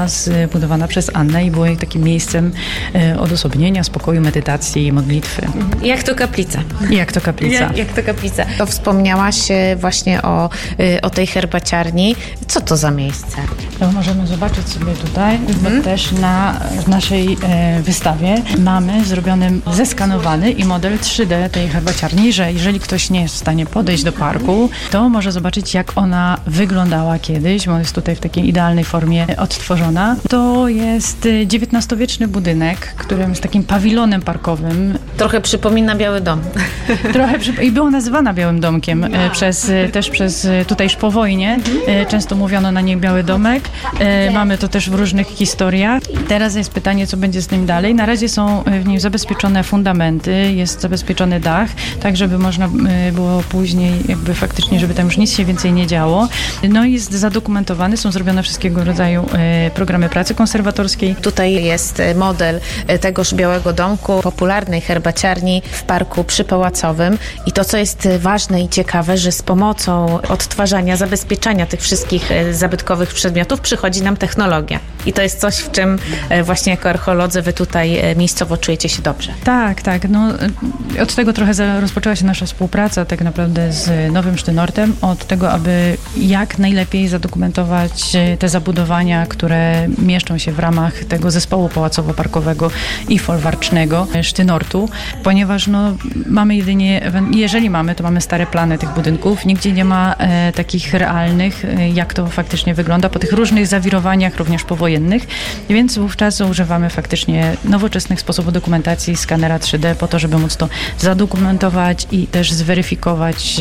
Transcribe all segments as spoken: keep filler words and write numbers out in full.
została zbudowana przez Annę i była takim miejscem odosobnienia, spokoju, medytacji i modlitwy. Jak to kaplica. Jak to kaplica. Jak, jak to kaplica. To wspomniałaś właśnie o, o tej herbaciarni. Co to za miejsce? To możemy zobaczyć sobie tutaj, mhm. bo też na w naszej e, wystawie mamy zrobiony, zeskanowany i model trzy D tej herbaciarni, że jeżeli ktoś nie jest w stanie podejść do parku, to może zobaczyć, jak ona wyglądała kiedyś, bo jest tutaj w takiej idealnej formie odtworzona. To jest dziewiętnastowieczny budynek, którym jest takim pawilonem parkowym. Trochę przypomina Biały Dom. Trochę przyp- i była nazywana Białym Domkiem e, przez, też przez tutajż po wojnie. E, często mówiono na niej Biały Domek. E, mamy to też w różnych historiach. Teraz jest pytanie, co będzie z nim dalej. Na razie są w nim zabezpieczone fundamenty, jest zabezpieczony dach, tak żeby można było później jakby faktycznie, żeby tam już nic się więcej nie działo. No i jest zadokumentowany, są zrobione wszystkiego rodzaju e, programy pracy konserwatorskiej. Tutaj jest model tegoż Białego Domku, popularnej herbaciarni w parku przypałacowym i to, co jest ważne i ciekawe, że z pomocą odtwarzania, zabezpieczania tych wszystkich zabytkowych przedmiotów przychodzi nam technologia. I to jest coś, w czym właśnie jako archeolodzy wy tutaj miejscowo czujecie się dobrze. Tak, tak. No, od tego trochę rozpoczęła się nasza współpraca tak naprawdę z Nowym Sztynortem, od tego, aby jak najlepiej zadokumentować te zabudowania, które mieszczą się w ramach tego zespołu pałacowo-parkowego i folwarcznego Sztynortu, ponieważ no, mamy jedynie, jeżeli mamy, to mamy stare plany tych budynków, nigdzie nie ma e, takich realnych, e, jak to faktycznie wygląda po tych różnych zawirowaniach, również powojennych, więc wówczas używamy faktycznie nowoczesnych sposobów dokumentacji, skanera trzy D po to, żeby móc to zadokumentować i też zweryfikować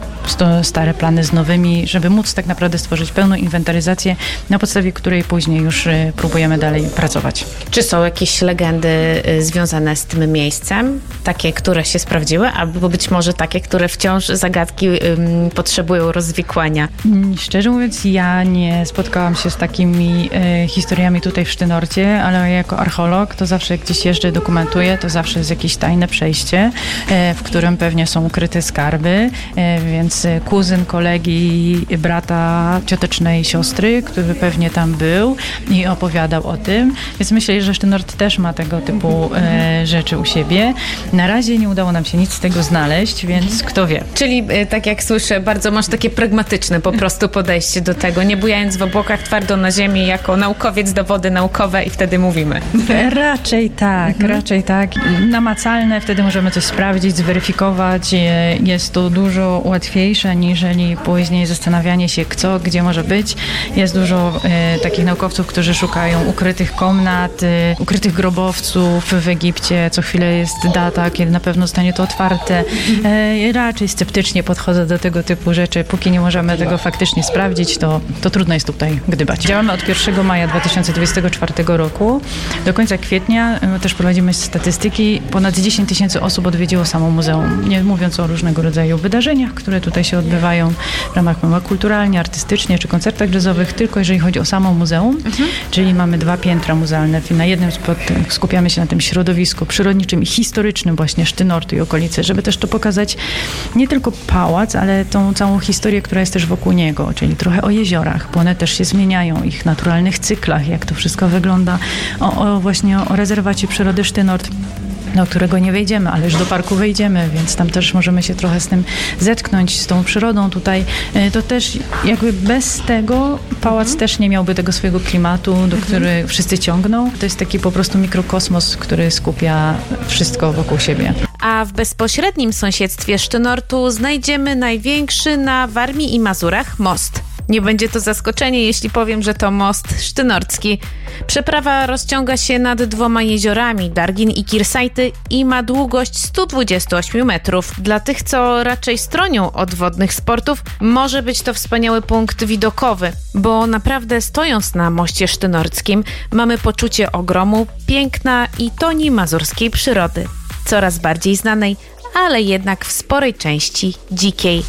e, stare plany z nowymi, żeby móc tak naprawdę stworzyć pełną inwentaryzację, na podstawie której później już e, próbujemy dalej pracować. Czy są jakieś legendy e, związane z tym miejscem? Takie, które się sprawdziły, albo być może takie, które wciąż zagadki ym, potrzebują rozwikłania? Szczerze mówiąc, ja nie spotkałam się z takimi e, historiami tutaj w Sztynorcie, ale jako archeolog to zawsze gdzieś jeżdżę, dokumentuję, to zawsze jest jakieś tajne przejście, e, w którym pewnie są ukryte skarby, e, więc kuzyn kolegi, brata, ciotecznej siostry, który pewnie tam był i opowiadał o tym, więc myślę, że Sztynort też ma tego typu e, rzeczy u siebie. Na razie nie udało nam się nic z tego znaleźć, więc kto wie. Czyli tak jak słyszę, bardzo masz takie pragmatyczne po prostu podejście do tego, nie bujając w obłokach, twardo na ziemi, jako naukowiec, dowody naukowe i wtedy mówimy. Raczej tak, mhm. raczej tak. Namacalne, wtedy możemy coś sprawdzić, zweryfikować. Jest to dużo łatwiejsze, niżeli później zastanawianie się, co, gdzie może być. Jest dużo e, takich naukowców, którzy szukają ukrytych komnat, e, ukrytych grobowców w Egipcie. Co chwilę jest data, kiedy na pewno zostanie to otwarte. E, raczej sceptycznie podchodzę do tego typu rzeczy. Póki nie możemy tego faktycznie sprawdzić, to, to trudno jest tutaj gdybać. Działamy od pierwszego maja dwa tysiące dwudziestego czwartego roku. Do końca kwietnia e, też prowadzimy statystyki. Ponad dziesięć tysięcy osób odwiedziło samo muzeum. Nie mówiąc o różnego rodzaju wydarzeniach, które tutaj się odbywają w ramach kulturalnie, artystycznie czy koncertach jazzowych, tylko jeżeli chodzi o samo muzeum, mhm. czyli mamy dwa piętra muzealne. Na jednym skupiamy się na tym środowisku przyrodniczym i historycznym właśnie Sztynortu i okolicy, żeby też to pokazać nie tylko pałac, ale tą całą historię, która jest też wokół niego, czyli trochę o jeziorach, bo one też się zmieniają, ich naturalnych cyklach, jak to wszystko wygląda, o, o właśnie o rezerwacie przyrody Sztynort, do którego nie wejdziemy, ale już do parku wejdziemy, więc tam też możemy się trochę z tym zetknąć, z tą przyrodą tutaj. To też jakby bez tego pałac mhm. też nie miałby tego swojego klimatu, do mhm. którego wszyscy ciągną. To jest taki po prostu mikrokosmos, który skupia wszystko wokół siebie. A w bezpośrednim sąsiedztwie Sztynortu znajdziemy największy na Warmii i Mazurach most. Nie będzie to zaskoczenie, jeśli powiem, że to most sztynorcki. Przeprawa rozciąga się nad dwoma jeziorami, Dargin i Kirsajty, i ma długość sto dwadzieścia osiem metrów. Dla tych, co raczej stronią od wodnych sportów, może być to wspaniały punkt widokowy, bo naprawdę stojąc na moście sztynorckim mamy poczucie ogromu, piękna i toni mazurskiej przyrody. Coraz bardziej znanej, ale jednak w sporej części dzikiej.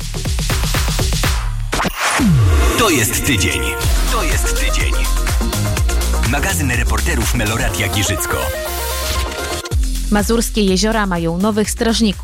To jest tydzień. To jest tydzień. Magazyn reporterów Meloradia Giżycko. Mazurskie jeziora mają nowych strażników.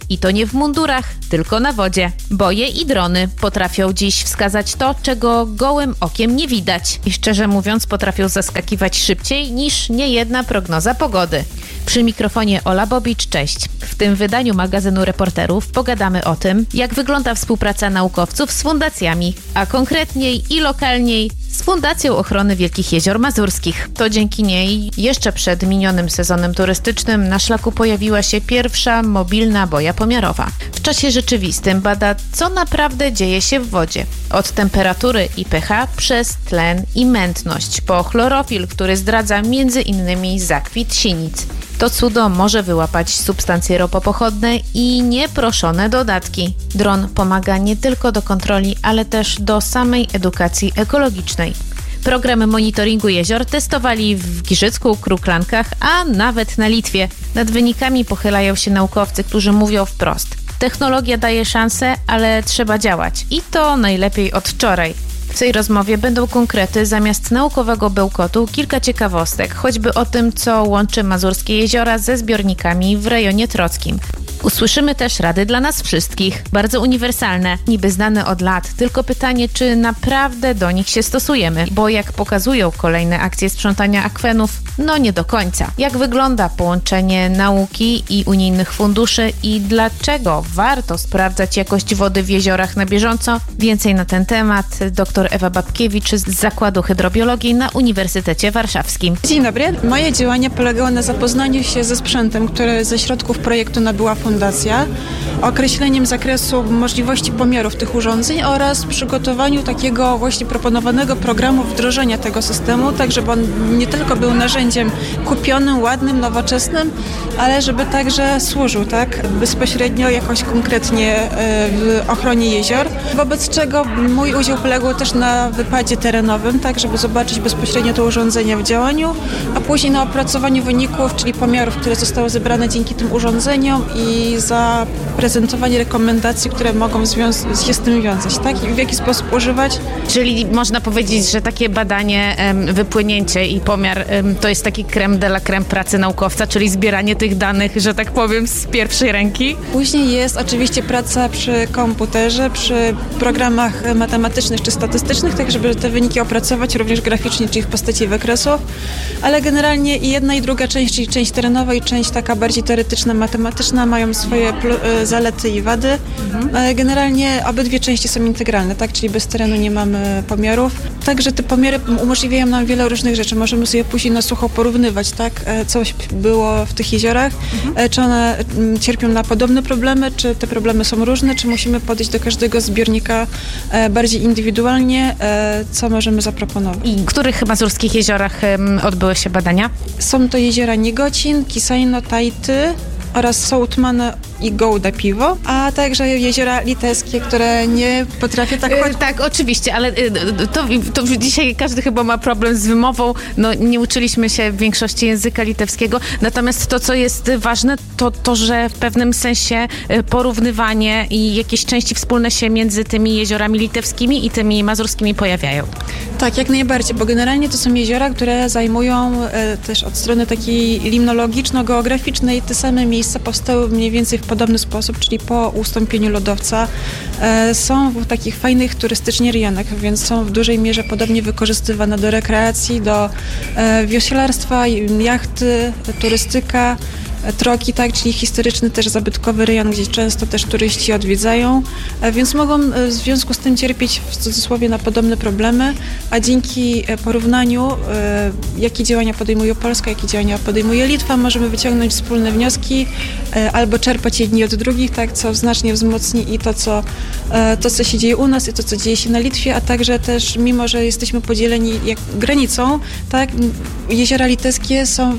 I to nie w mundurach, tylko na wodzie. Boje i drony potrafią dziś wskazać to, czego gołym okiem nie widać. I szczerze mówiąc, potrafią zaskakiwać szybciej niż niejedna prognoza pogody. Przy mikrofonie Ola Bobicz, cześć. W tym wydaniu magazynu Reporterów pogadamy o tym, jak wygląda współpraca naukowców z fundacjami, a konkretniej i lokalniej z Fundacją Ochrony Wielkich Jezior Mazurskich. To dzięki niej jeszcze przed minionym sezonem turystycznym na szlaku pojawiła się pierwsza mobilna boja pomiarowa. W czasie rzeczywistym bada, co naprawdę dzieje się w wodzie. Od temperatury i pH przez tlen i mętność, po chlorofil, który zdradza między innymi zakwit sinic. To cudo może wyłapać substancje ropopochodne i nieproszone dodatki. Dron pomaga nie tylko do kontroli, ale też do samej edukacji ekologicznej. Programy monitoringu jezior testowali w Giżycku, Kruklankach, a nawet na Litwie. Nad wynikami pochylają się naukowcy, którzy mówią wprost: technologia daje szansę, ale trzeba działać. I to najlepiej od wczoraj. W tej rozmowie będą konkrety, zamiast naukowego bełkotu kilka ciekawostek, choćby o tym, co łączy mazurskie jeziora ze zbiornikami w rejonie trockim. Usłyszymy też rady dla nas wszystkich, bardzo uniwersalne, niby znane od lat, tylko pytanie, czy naprawdę do nich się stosujemy, bo jak pokazują kolejne akcje sprzątania akwenów, no nie do końca. Jak wygląda połączenie nauki i unijnych funduszy i dlaczego warto sprawdzać jakość wody w jeziorach na bieżąco? Więcej na ten temat dr Ewa Babkiewicz z Zakładu Hydrobiologii na Uniwersytecie Warszawskim. Dzień dobry. Moje działania polegały na zapoznaniu się ze sprzętem, który ze środków projektu nabyła Fundacja, określeniem zakresu możliwości pomiarów tych urządzeń oraz przygotowaniu takiego właśnie proponowanego programu wdrożenia tego systemu, tak żeby on nie tylko był narzędziem kupionym, ładnym, nowoczesnym, ale żeby także służył tak bezpośrednio jakoś konkretnie w ochronie jezior, wobec czego mój udział polegał też na wypadzie terenowym, tak żeby zobaczyć bezpośrednio to urządzenie w działaniu, a później na opracowaniu wyników, czyli pomiarów, które zostały zebrane dzięki tym urządzeniom i zaprezentowanie rekomendacji, które mogą związ- się z tym wiązać, tak? I w jaki sposób używać. Czyli można powiedzieć, że takie badanie, wypłynięcie i pomiar to jest taki crème de la crème pracy naukowca, czyli zbieranie tych danych, że tak powiem, z pierwszej ręki? Później jest oczywiście praca przy komputerze, przy programach matematycznych czy statystycznych, tak żeby te wyniki opracować również graficznie, czyli w postaci wykresów, ale generalnie i jedna i druga część, czyli część terenowa i część taka bardziej teoretyczna, matematyczna mają swoje pl- zalety i wady. Mhm. Generalnie obydwie części są integralne, tak? Czyli bez terenu nie mamy pomiarów. Także te pomiary umożliwiają nam wiele różnych rzeczy. Możemy sobie później na sucho porównywać, tak? Co było w tych jeziorach, mhm. czy one cierpią na podobne problemy, czy te problemy są różne, czy musimy podejść do każdego zbiornika bardziej indywidualnie, co możemy zaproponować. I w których mazurskich jeziorach odbyły się badania? Są to jeziora Niegocin, Kisajno, Tajty oraz Sołtmane i Gołda Piwo, a także jeziora litewskie, które nie potrafię tak... Yy, tak, oczywiście, ale yy, to, to dzisiaj każdy chyba ma problem z wymową. No, nie uczyliśmy się w większości języka litewskiego, natomiast to, co jest ważne, to to, że w pewnym sensie porównywanie i jakieś części wspólne się między tymi jeziorami litewskimi i tymi mazurskimi pojawiają. Tak, jak najbardziej, bo generalnie to są jeziora, które zajmują e, też od strony takiej limnologiczno-geograficznej te same miejsca powstały mniej więcej w podobny sposób, czyli po ustąpieniu lodowca. E, są w takich fajnych turystycznie rejonach, więc są w dużej mierze podobnie wykorzystywane do rekreacji, do e, wioślarstwa, jachty, turystyka, Troki, tak, czyli historyczny też zabytkowy rejon, gdzie często też turyści odwiedzają, więc mogą w związku z tym cierpieć w cudzysłowie na podobne problemy, a dzięki porównaniu, jakie działania podejmuje Polska, jakie działania podejmuje Litwa, możemy wyciągnąć wspólne wnioski albo czerpać jedni od drugich, tak, co znacznie wzmocni i to co, to, co się dzieje u nas i to, co dzieje się na Litwie, a także też, mimo że jesteśmy podzieleni jak granicą, tak, jeziora litewskie są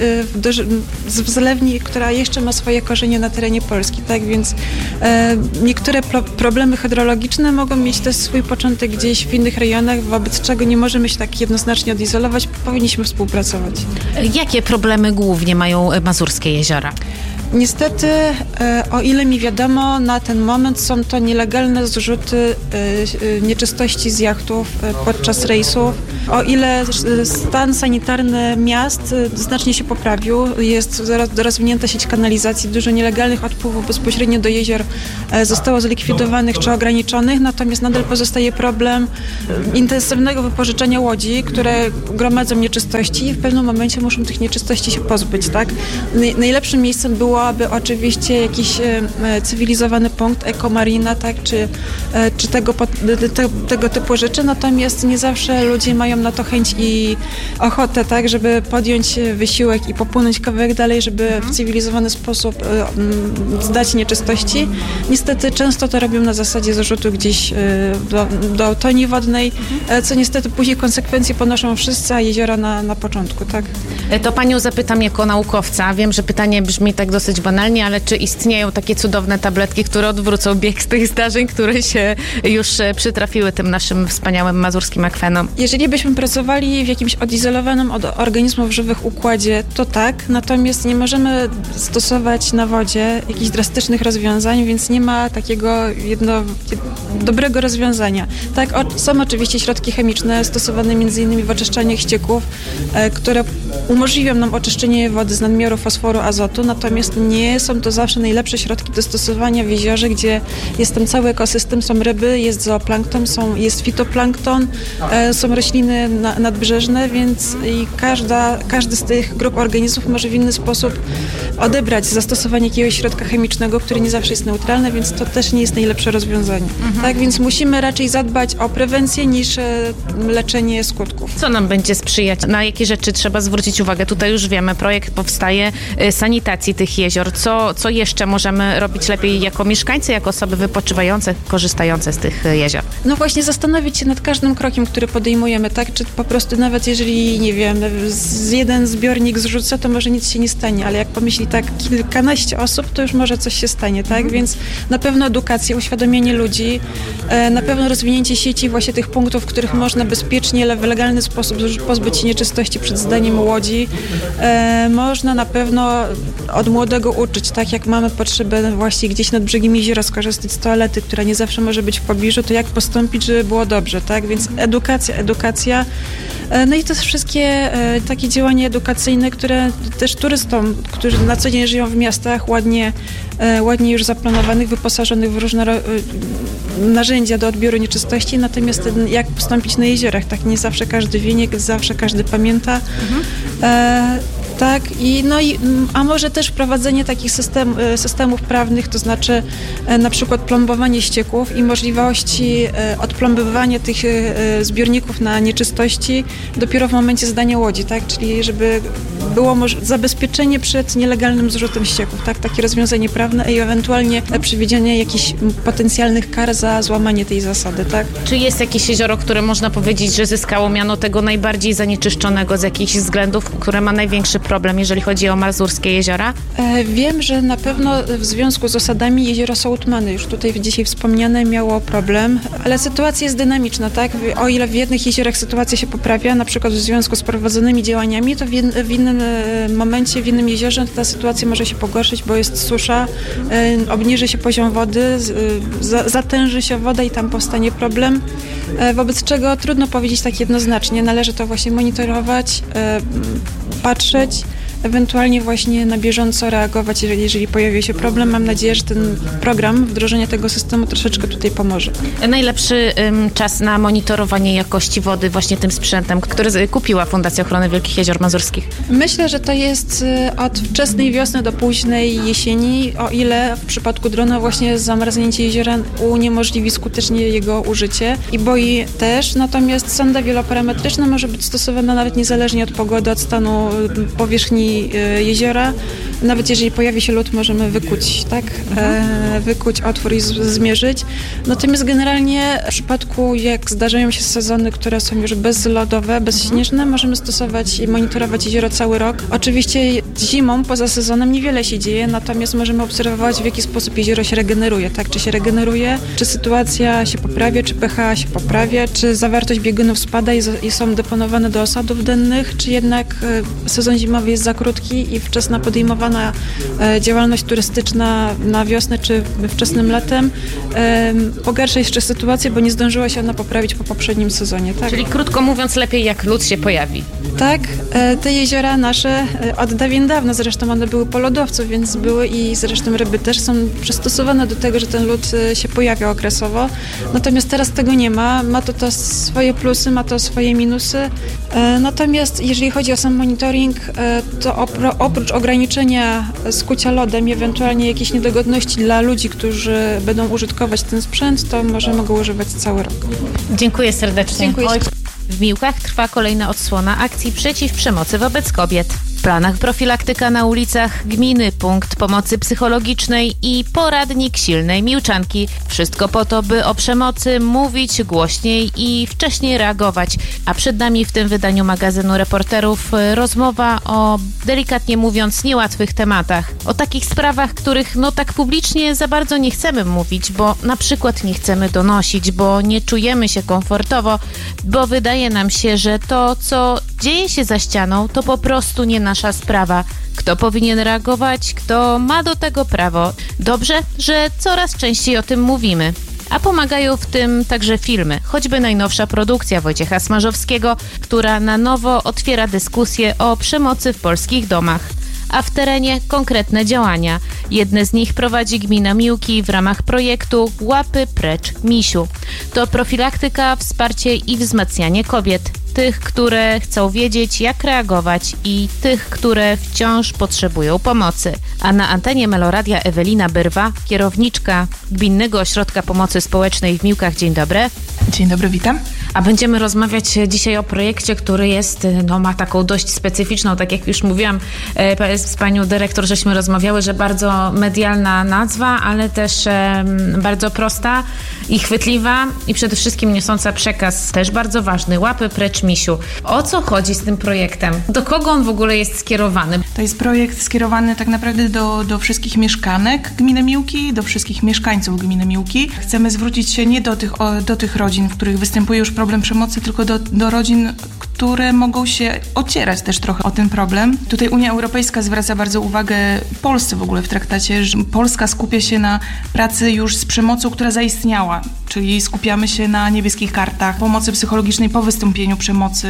w zlewni, która jeszcze ma swoje korzenie na terenie Polski, tak, więc e, niektóre pro, problemy hydrologiczne mogą mieć też swój początek gdzieś w innych rejonach, wobec czego nie możemy się tak jednoznacznie odizolować, powinniśmy współpracować. Jakie problemy głównie mają mazurskie jeziora? Niestety, o ile mi wiadomo, na ten moment są to nielegalne zrzuty nieczystości z jachtów podczas rejsów. O ile stan sanitarny miast znacznie się poprawił, jest rozwinięta sieć kanalizacji, dużo nielegalnych odpływów bezpośrednio do jezior zostało zlikwidowanych czy ograniczonych, natomiast nadal pozostaje problem intensywnego wypożyczenia łodzi, które gromadzą nieczystości i w pewnym momencie muszą tych nieczystości się pozbyć, tak? Najlepszym miejscem byłoby oczywiście jakiś cywilizowany punkt, ekomarina, tak? Czy, czy tego, te, tego typu rzeczy, natomiast nie zawsze ludzie mają na to chęć i ochotę, tak? Żeby podjąć wysiłek i popłynąć kawałek dalej, żeby w cywilizowany sposób zdać nieczystości. Niestety często to robią na zasadzie zarzutu gdzieś do, do toni wodnej, co niestety później konsekwencje ponoszą wszyscy, a jeziora na, na początku, tak? To panią zapytam jako naukowca. Wiem, że pytanie brzmi tak dosyć banalnie, ale czy istnieją takie cudowne tabletki, które odwrócą bieg z tych zdarzeń, które się już przytrafiły tym naszym wspaniałym mazurskim akwenom? Jeżeli byśmy pracowali w jakimś odizolowanym od organizmów żywych układzie, to tak, natomiast nie możemy stosować na wodzie jakichś drastycznych rozwiązań, więc nie ma takiego jedno, dobrego rozwiązania. Tak, o, są oczywiście środki chemiczne stosowane między innymi w oczyszczaniu ścieków, e, które umożliwią nam oczyszczenie wody z nadmiaru fosforu, azotu, natomiast nie są to zawsze najlepsze środki do stosowania w jeziorze, gdzie jest tam cały ekosystem, są ryby, jest zooplankton, są, jest fitoplankton, e, są rośliny na, nadbrzeżne, więc i każda, każdy z tych grup organizmów może w inny sposób odebrać zastosowanie jakiegoś środka chemicznego, który nie zawsze jest neutralny, więc to też nie jest najlepsze rozwiązanie. Mhm. Tak, więc musimy raczej zadbać o prewencję niż e, leczenie skutków. Co nam będzie sprzyjać? Na jakie rzeczy trzeba zwrócić uwagę? Tutaj już wiemy, projekt powstaje y, sanitacji tych jezior. Co, co jeszcze możemy robić lepiej jako mieszkańcy, jako osoby wypoczywające, korzystające z tych y, jezior? No właśnie zastanowić się nad każdym krokiem, który podejmujemy, tak? Czy po prostu nawet jeżeli, nie wiem, z jeden zbiornik zrzucę, to może nic się nie stanie, ale jak pomyśli tak kilkanaście osób, to już może coś się stanie, tak? Mhm. Więc na pewno edukacja, uświadomienie ludzi, e, na pewno rozwinięcie sieci właśnie tych punktów, w których można bezpiecznie, ale w legalny sposób pozbyć się nieczystości przed zdaniem łodzi. E, można na pewno od młodego uczyć, tak jak mamy potrzebę właśnie gdzieś nad brzegiem jeziora skorzystać z toalety, która nie zawsze może być w pobliżu, to jak postąpić, żeby było dobrze, tak? Więc edukacja, edukacja. E, no i to wszystkie e, takie działania edukacyjne, które też turystom, którzy na co dzień żyją w miastach, ładnie, e, ładnie już zaplanowanych, wyposażonych w różne ro- narzędzia do odbioru nieczystości, natomiast jak postąpić na jeziorach, tak nie zawsze każdy wie, nie zawsze każdy pamięta. Mhm. E, tak, i no i, a może też wprowadzenie takich system, systemów prawnych, to znaczy e, na przykład plombowanie ścieków i możliwości e, odplombowywania tych e, zbiorników na nieczystości dopiero w momencie zdania łodzi, tak, czyli żeby było moż- zabezpieczenie przed nielegalnym zrzutem ścieków, tak, takie rozwiązanie prawne i ewentualnie przewidzienie jakichś potencjalnych kar za złamanie tej zasady, tak. Czy jest jakieś jezioro, które można powiedzieć, że zyskało miano tego najbardziej zanieczyszczonego z jakichś względów, które ma największy problem, jeżeli chodzi o mazurskie jeziora? E, wiem, że na pewno w związku z osadami jezioro Sołtmany, już tutaj dzisiaj wspomniane, miało problem, ale sytuacja jest dynamiczna, tak? O ile w jednych jeziorach sytuacja się poprawia, na przykład w związku z prowadzonymi działaniami, to w, jed, w innym e, momencie, w innym jeziorze ta sytuacja może się pogorszyć, bo jest susza, e, obniży się poziom wody, e, za, zatęży się woda i tam powstanie problem, e, wobec czego trudno powiedzieć tak jednoznacznie. Należy to właśnie monitorować, e, patrzeć, ewentualnie właśnie na bieżąco reagować, jeżeli, jeżeli pojawi się problem. Mam nadzieję, że ten program wdrożenia tego systemu troszeczkę tutaj pomoże. Najlepszy um, czas na monitorowanie jakości wody właśnie tym sprzętem, który kupiła Fundacja Ochrony Wielkich Jezior Mazurskich? Myślę, że to jest od wczesnej wiosny do późnej jesieni, o ile w przypadku drona właśnie zamarznięcie jeziora uniemożliwi skutecznie jego użycie i boi też, natomiast sonda wieloparametryczna może być stosowana nawet niezależnie od pogody, od stanu powierzchni jeziora. Nawet jeżeli pojawi się lód, możemy wykuć, tak? E, wykuć otwór i z, zmierzyć. Natomiast generalnie w przypadku, jak zdarzają się sezony, które są już bezlodowe, bezśnieżne, możemy stosować i monitorować jezioro cały rok. Oczywiście zimą, poza sezonem niewiele się dzieje, natomiast możemy obserwować, w jaki sposób jezioro się regeneruje, tak? Czy się regeneruje, czy sytuacja się poprawia, czy pH się poprawia, czy zawartość biegunów spada i, i są deponowane do osadów dennych, czy jednak e, sezon zimowy jest za krótki i wczesna podejmowana e, działalność turystyczna na wiosnę czy wczesnym latem e, pogarsza jeszcze sytuację, bo nie zdążyła się ona poprawić po poprzednim sezonie. Tak? Czyli krótko mówiąc, lepiej jak lód się pojawi. Tak, e, te jeziora nasze e, od dawien dawna, zresztą one były po lodowcu, więc były i zresztą ryby też są przystosowane do tego, że ten lód e, się pojawia okresowo. Natomiast teraz tego nie ma. Ma to, to swoje plusy, ma to swoje minusy. E, natomiast jeżeli chodzi o sam monitoring, e, to opro, oprócz ograniczenia skucia lodem i ewentualnie jakieś niedogodności dla ludzi, którzy będą użytkować ten sprzęt, to możemy go używać cały rok. Dziękuję serdecznie. Dziękuję. W Miłkach trwa kolejna odsłona akcji przeciw przemocy wobec kobiet. W planach profilaktyka na ulicach gminy, punkt pomocy psychologicznej i poradnik silnej Miłczanki. Wszystko po to, by o przemocy mówić głośniej i wcześniej reagować. A przed nami w tym wydaniu magazynu Reporterów rozmowa o, delikatnie mówiąc, niełatwych tematach. O takich sprawach, których no tak publicznie za bardzo nie chcemy mówić, bo na przykład nie chcemy donosić, bo nie czujemy się komfortowo, bo wydaje nam się, że to, co dzieje się za ścianą, to po prostu nie nasza sprawa. Kto powinien reagować, kto ma do tego prawo. Dobrze, że coraz częściej o tym mówimy. A pomagają w tym także filmy, choćby najnowsza produkcja Wojciecha Smarzowskiego, która na nowo otwiera dyskusję o przemocy w polskich domach. A w terenie konkretne działania. Jedne z nich prowadzi gmina Miłki w ramach projektu Łapy Precz Misiu. To profilaktyka, wsparcie i wzmacnianie kobiet. Tych, które chcą wiedzieć, jak reagować i tych, które wciąż potrzebują pomocy. A na antenie Meloradia Ewelina Byrwa, kierowniczka Gminnego Ośrodka Pomocy Społecznej w Miłkach. Dzień dobry. Dzień dobry, witam. A będziemy rozmawiać dzisiaj o projekcie, który jest, no ma taką dość specyficzną, tak jak już mówiłam e, z panią dyrektor, żeśmy rozmawiały, że bardzo medialna nazwa, ale też e, bardzo prosta i chwytliwa i przede wszystkim niosąca przekaz też bardzo ważny. Łapy Precz Misiu. O co chodzi z tym projektem? Do kogo on w ogóle jest skierowany? To jest projekt skierowany tak naprawdę do, do wszystkich mieszkanek gminy Miłki, do wszystkich mieszkańców gminy Miłki. Chcemy zwrócić się nie do tych, o, do tych rodzin, w których występuje już problem przemocy, tylko do, do rodzin, które mogą się ocierać też trochę o ten problem. Tutaj Unia Europejska zwraca bardzo uwagę Polsce w ogóle w traktacie, że Polska skupia się na pracy już z przemocą, która zaistniała, czyli skupiamy się na niebieskich kartach, pomocy psychologicznej po wystąpieniu przemocy,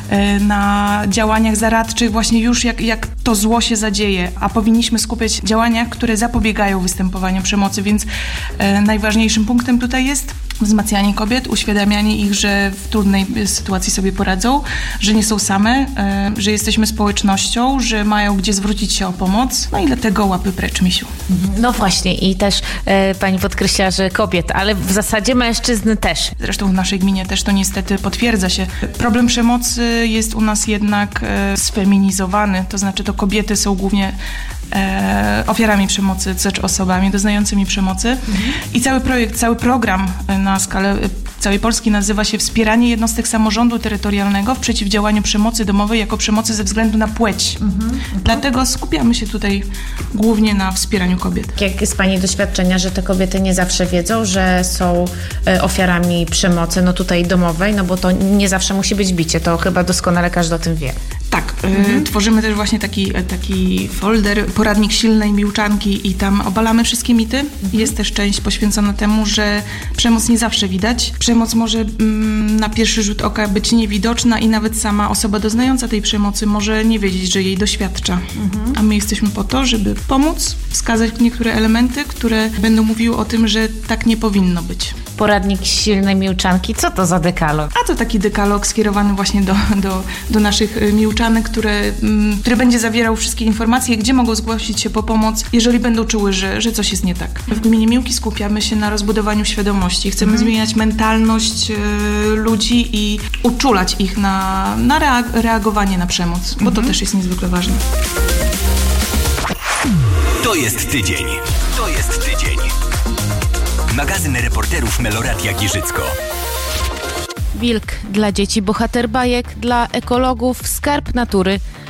na działaniach zaradczych właśnie już jak, jak to zło się zadzieje, a powinniśmy skupiać się na działaniach, które zapobiegają występowaniu przemocy, więc najważniejszym punktem tutaj jest wzmacnianie kobiet, uświadamianie ich, że w trudnej sytuacji sobie poradzą, że nie są same, że jesteśmy społecznością, że mają gdzie zwrócić się o pomoc. No i dlatego Łapy Precz Misiu. No właśnie i też e, pani podkreśla, że kobiet, ale w zasadzie mężczyzn też. Zresztą w naszej gminie też to niestety potwierdza się. Problem przemocy jest u nas jednak e, sfeminizowany, to znaczy to kobiety są głównie E, ofiarami przemocy, czy osobami doznającymi przemocy. Mhm. I cały projekt, cały program na skalę całej Polski nazywa się Wspieranie jednostek samorządu terytorialnego w przeciwdziałaniu przemocy domowej jako przemocy ze względu na płeć. Mhm. Dlatego skupiamy się tutaj głównie na wspieraniu kobiet. Jak jest pani doświadczenia, że te kobiety nie zawsze wiedzą, że są ofiarami przemocy, no tutaj domowej, no bo to nie zawsze musi być bicie, to chyba doskonale każdy o tym wie. Tak, mhm. y, tworzymy też właśnie taki, taki folder, poradnik silnej Miłczanki i tam obalamy wszystkie mity. Mhm. Jest też część poświęcona temu, że przemoc nie zawsze widać. Przemoc może mm, na pierwszy rzut oka być niewidoczna i nawet sama osoba doznająca tej przemocy może nie wiedzieć, że jej doświadcza. Mhm. A my jesteśmy po to, żeby pomóc, wskazać niektóre elementy, które będą mówiły o tym, że tak nie powinno być. Poradnik silnej Miłczanki, co to za dekalog? A to taki dekalog skierowany właśnie do, do, do naszych Miłczanek, które, który będzie zawierał wszystkie informacje, gdzie mogą zgłosić się po pomoc, jeżeli będą czuły, że, że coś jest nie tak. W gminie Miłki skupiamy się na rozbudowaniu świadomości. Chcemy mhm. zmieniać mentalność y, ludzi i uczulać ich na, na reag- reagowanie na przemoc, bo mhm. to też jest niezwykle ważne. To jest tydzień. To jest tydzień. Magazyn Reporterów Meloradia Giżycko. Wilk dla dzieci, bohater bajek, dla ekologów, skarb natury.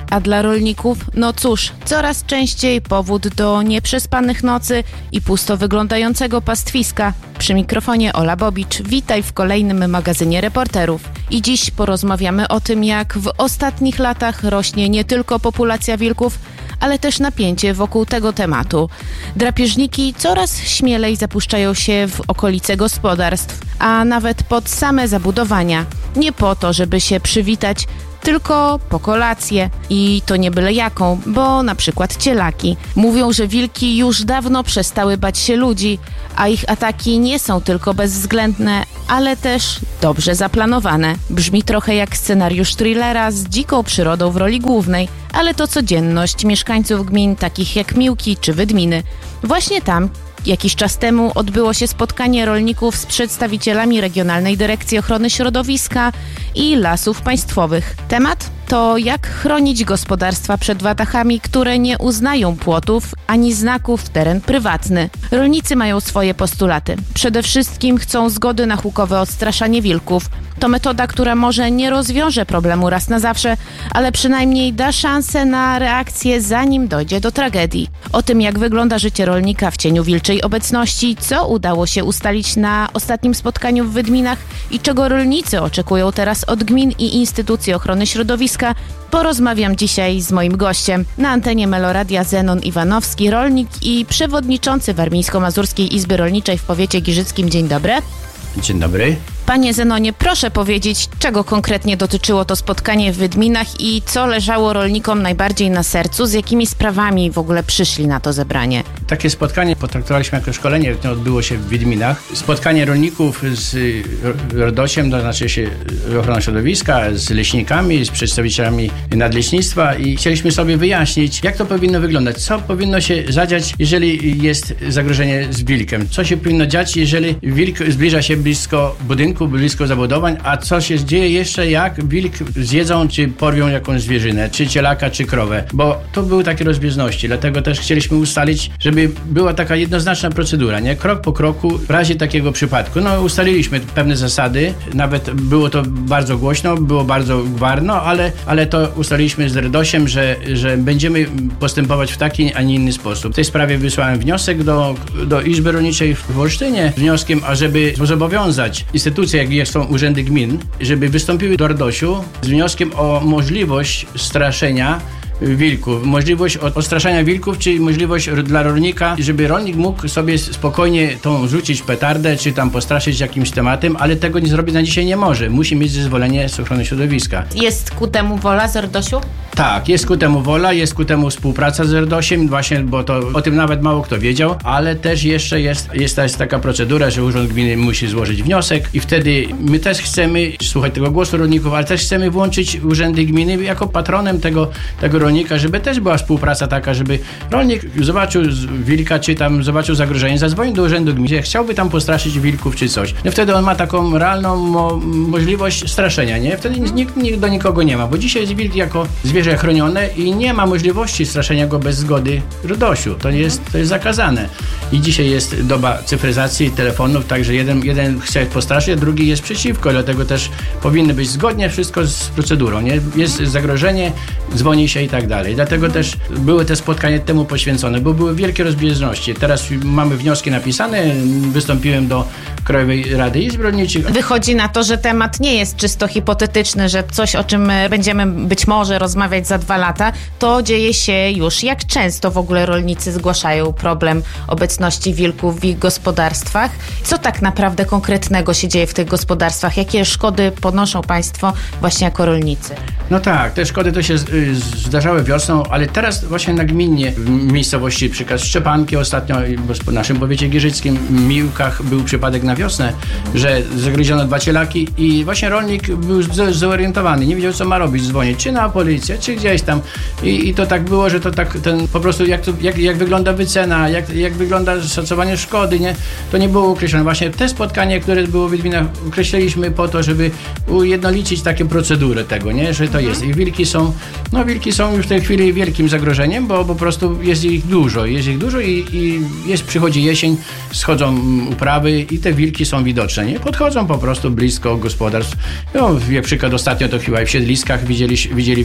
a dla rolników, no cóż, coraz częściej powód do nieprzespanych nocy i pusto wyglądającego pastwiska. Przy mikrofonie Ola Bobicz, witaj w kolejnym magazynie reporterów. I dziś porozmawiamy o tym, jak w ostatnich latach rośnie nie tylko populacja wilków, ale też napięcie wokół tego tematu. Drapieżniki coraz śmielej zapuszczają się w okolice gospodarstw, a nawet pod same zabudowania. Nie po to, żeby się przywitać, tylko po kolację. I to nie byle jaką, bo na przykład cielaki. Mówią, że wilki już dawno przestały bać się ludzi, a ich ataki nie są tylko bezwzględne, ale też dobrze zaplanowane. Brzmi trochę jak scenariusz thrillera z dziką przyrodą w roli głównej, ale to codzienność mieszkańców gmin takich jak Miłki czy Wydminy. Właśnie tam jakiś czas temu odbyło się spotkanie rolników z przedstawicielami Regionalnej Dyrekcji Ochrony Środowiska i Lasów Państwowych. Temat to jak chronić gospodarstwa przed watachami, które nie uznają płotów ani znaków w teren prywatny. Rolnicy mają swoje postulaty. Przede wszystkim chcą zgody na hukowe odstraszanie wilków. To metoda, która może nie rozwiąże problemu raz na zawsze, ale przynajmniej da szansę na reakcję, zanim dojdzie do tragedii. O tym, jak wygląda życie rolnika w cieniu wilczej obecności, co udało się ustalić na ostatnim spotkaniu w Wydminach i czego rolnicy oczekują teraz od gmin i instytucji ochrony środowiska, porozmawiam dzisiaj z moim gościem. Na antenie Meloradia Zenon Iwanowski, rolnik i przewodniczący Warmińsko-Mazurskiej Izby Rolniczej w powiecie giżyckim. Dzień dobry. Dzień dobry. Panie Zenonie, proszę powiedzieć, czego konkretnie dotyczyło to spotkanie w Wydminach i co leżało rolnikom najbardziej na sercu, z jakimi sprawami w ogóle przyszli na to zebranie? Takie spotkanie potraktowaliśmy jako szkolenie, które odbyło się w Wydminach. Spotkanie rolników z RODOŚ-em, to znaczy się ochroną środowiska, z leśnikami, z przedstawicielami nadleśnictwa i chcieliśmy sobie wyjaśnić, jak to powinno wyglądać, co powinno się zadziać, jeżeli jest zagrożenie z wilkiem, co się powinno dziać, jeżeli wilk zbliża się blisko budynku, blisko zabudowań, a co się dzieje jeszcze, jak wilk zjedzą, czy porwią jakąś zwierzynę, czy cielaka, czy krowę, bo to były takie rozbieżności, dlatego też chcieliśmy ustalić, żeby była taka jednoznaczna procedura, nie? Krok po kroku w razie takiego przypadku. No ustaliliśmy pewne zasady, nawet było to bardzo głośno, było bardzo gwarno, ale, ale to ustaliliśmy z RODOŚ-em, że, że będziemy postępować w taki, a nie inny sposób. W tej sprawie wysłałem wniosek do, do Izby Rolniczej w Olsztynie z wnioskiem, ażeby zobowiązać instytucje, jak są urzędy gmin, żeby wystąpiły do RODOŚ-u z wnioskiem o możliwość straszenia wilków, możliwość odstraszania wilków, czyli możliwość dla rolnika, żeby rolnik mógł sobie spokojnie tą rzucić petardę, czy tam postraszyć jakimś tematem, ale tego nie zrobić na dzisiaj nie może. Musi mieć zezwolenie z ochrony środowiska. Jest ku temu wola z RODOŚ-u? Tak, jest ku temu wola, jest ku temu współpraca z RODOŚ-em, właśnie, bo to o tym nawet mało kto wiedział, ale też jeszcze jest, jest, jest taka procedura, że urząd gminy musi złożyć wniosek i wtedy my też chcemy słuchać tego głosu rolników, ale też chcemy włączyć urzędy gminy jako patronem tego, tego rolnika, żeby też była współpraca taka, żeby rolnik zobaczył wilka, czy tam zobaczył zagrożenie, zadzwonił do urzędu gminy, chciałby tam postraszyć wilków, czy coś. No wtedy on ma taką realną mo- możliwość straszenia, nie? Wtedy nikt, nikt do nikogo nie ma, bo dzisiaj jest wilk jako zwierzę chronione i nie ma możliwości straszenia go bez zgody RODOŚ-u. To jest, to jest zakazane. I dzisiaj jest doba cyfryzacji telefonów, także jeden, jeden chce postraszyć, a drugi jest przeciwko, dlatego też powinny być zgodnie wszystko z procedurą, nie? Jest zagrożenie, dzwoni się i tak dalej. Dlatego też były te spotkania temu poświęcone, bo były wielkie rozbieżności. Teraz mamy wnioski napisane, wystąpiłem do Krajowej Rady Izb Rolniczych. Wychodzi na to, że temat nie jest czysto hipotetyczny, że coś, o czym będziemy być może rozmawiać za dwa lata, to dzieje się już. Jak często w ogóle rolnicy zgłaszają problem obecności wilków w ich gospodarstwach? Co tak naprawdę konkretnego się dzieje w tych gospodarstwach? Jakie szkody ponoszą Państwo właśnie jako rolnicy? No tak, te szkody to się zdarzały wiosną, ale teraz właśnie nagminnie w miejscowości przykład Szczepanki ostatnio w naszym powiecie giżyckim, w Miłkach był przypadek na wiosnę, że zagryziono dwa cielaki i właśnie rolnik był zorientowany, nie wiedział co ma robić, dzwonić czy na policję, czy gdzieś tam i, i to tak było, że to tak ten po prostu jak, to, jak, jak wygląda wycena, jak, jak wygląda szacowanie szkody, nie? To nie było określone. Właśnie te spotkanie, które było w Wydminach, określiliśmy po to, żeby ujednolicić takie procedury tego, nie? Że to jest. I wilki są, no wilki są już w tej chwili wielkim zagrożeniem, bo po prostu jest ich dużo, jest ich dużo i, i jest, przychodzi jesień, schodzą uprawy i te wilki są widoczne, nie? Podchodzą po prostu blisko gospodarstw. No, jak przykład ostatnio to chyba w siedliskach widzieli, widzieli wilka i,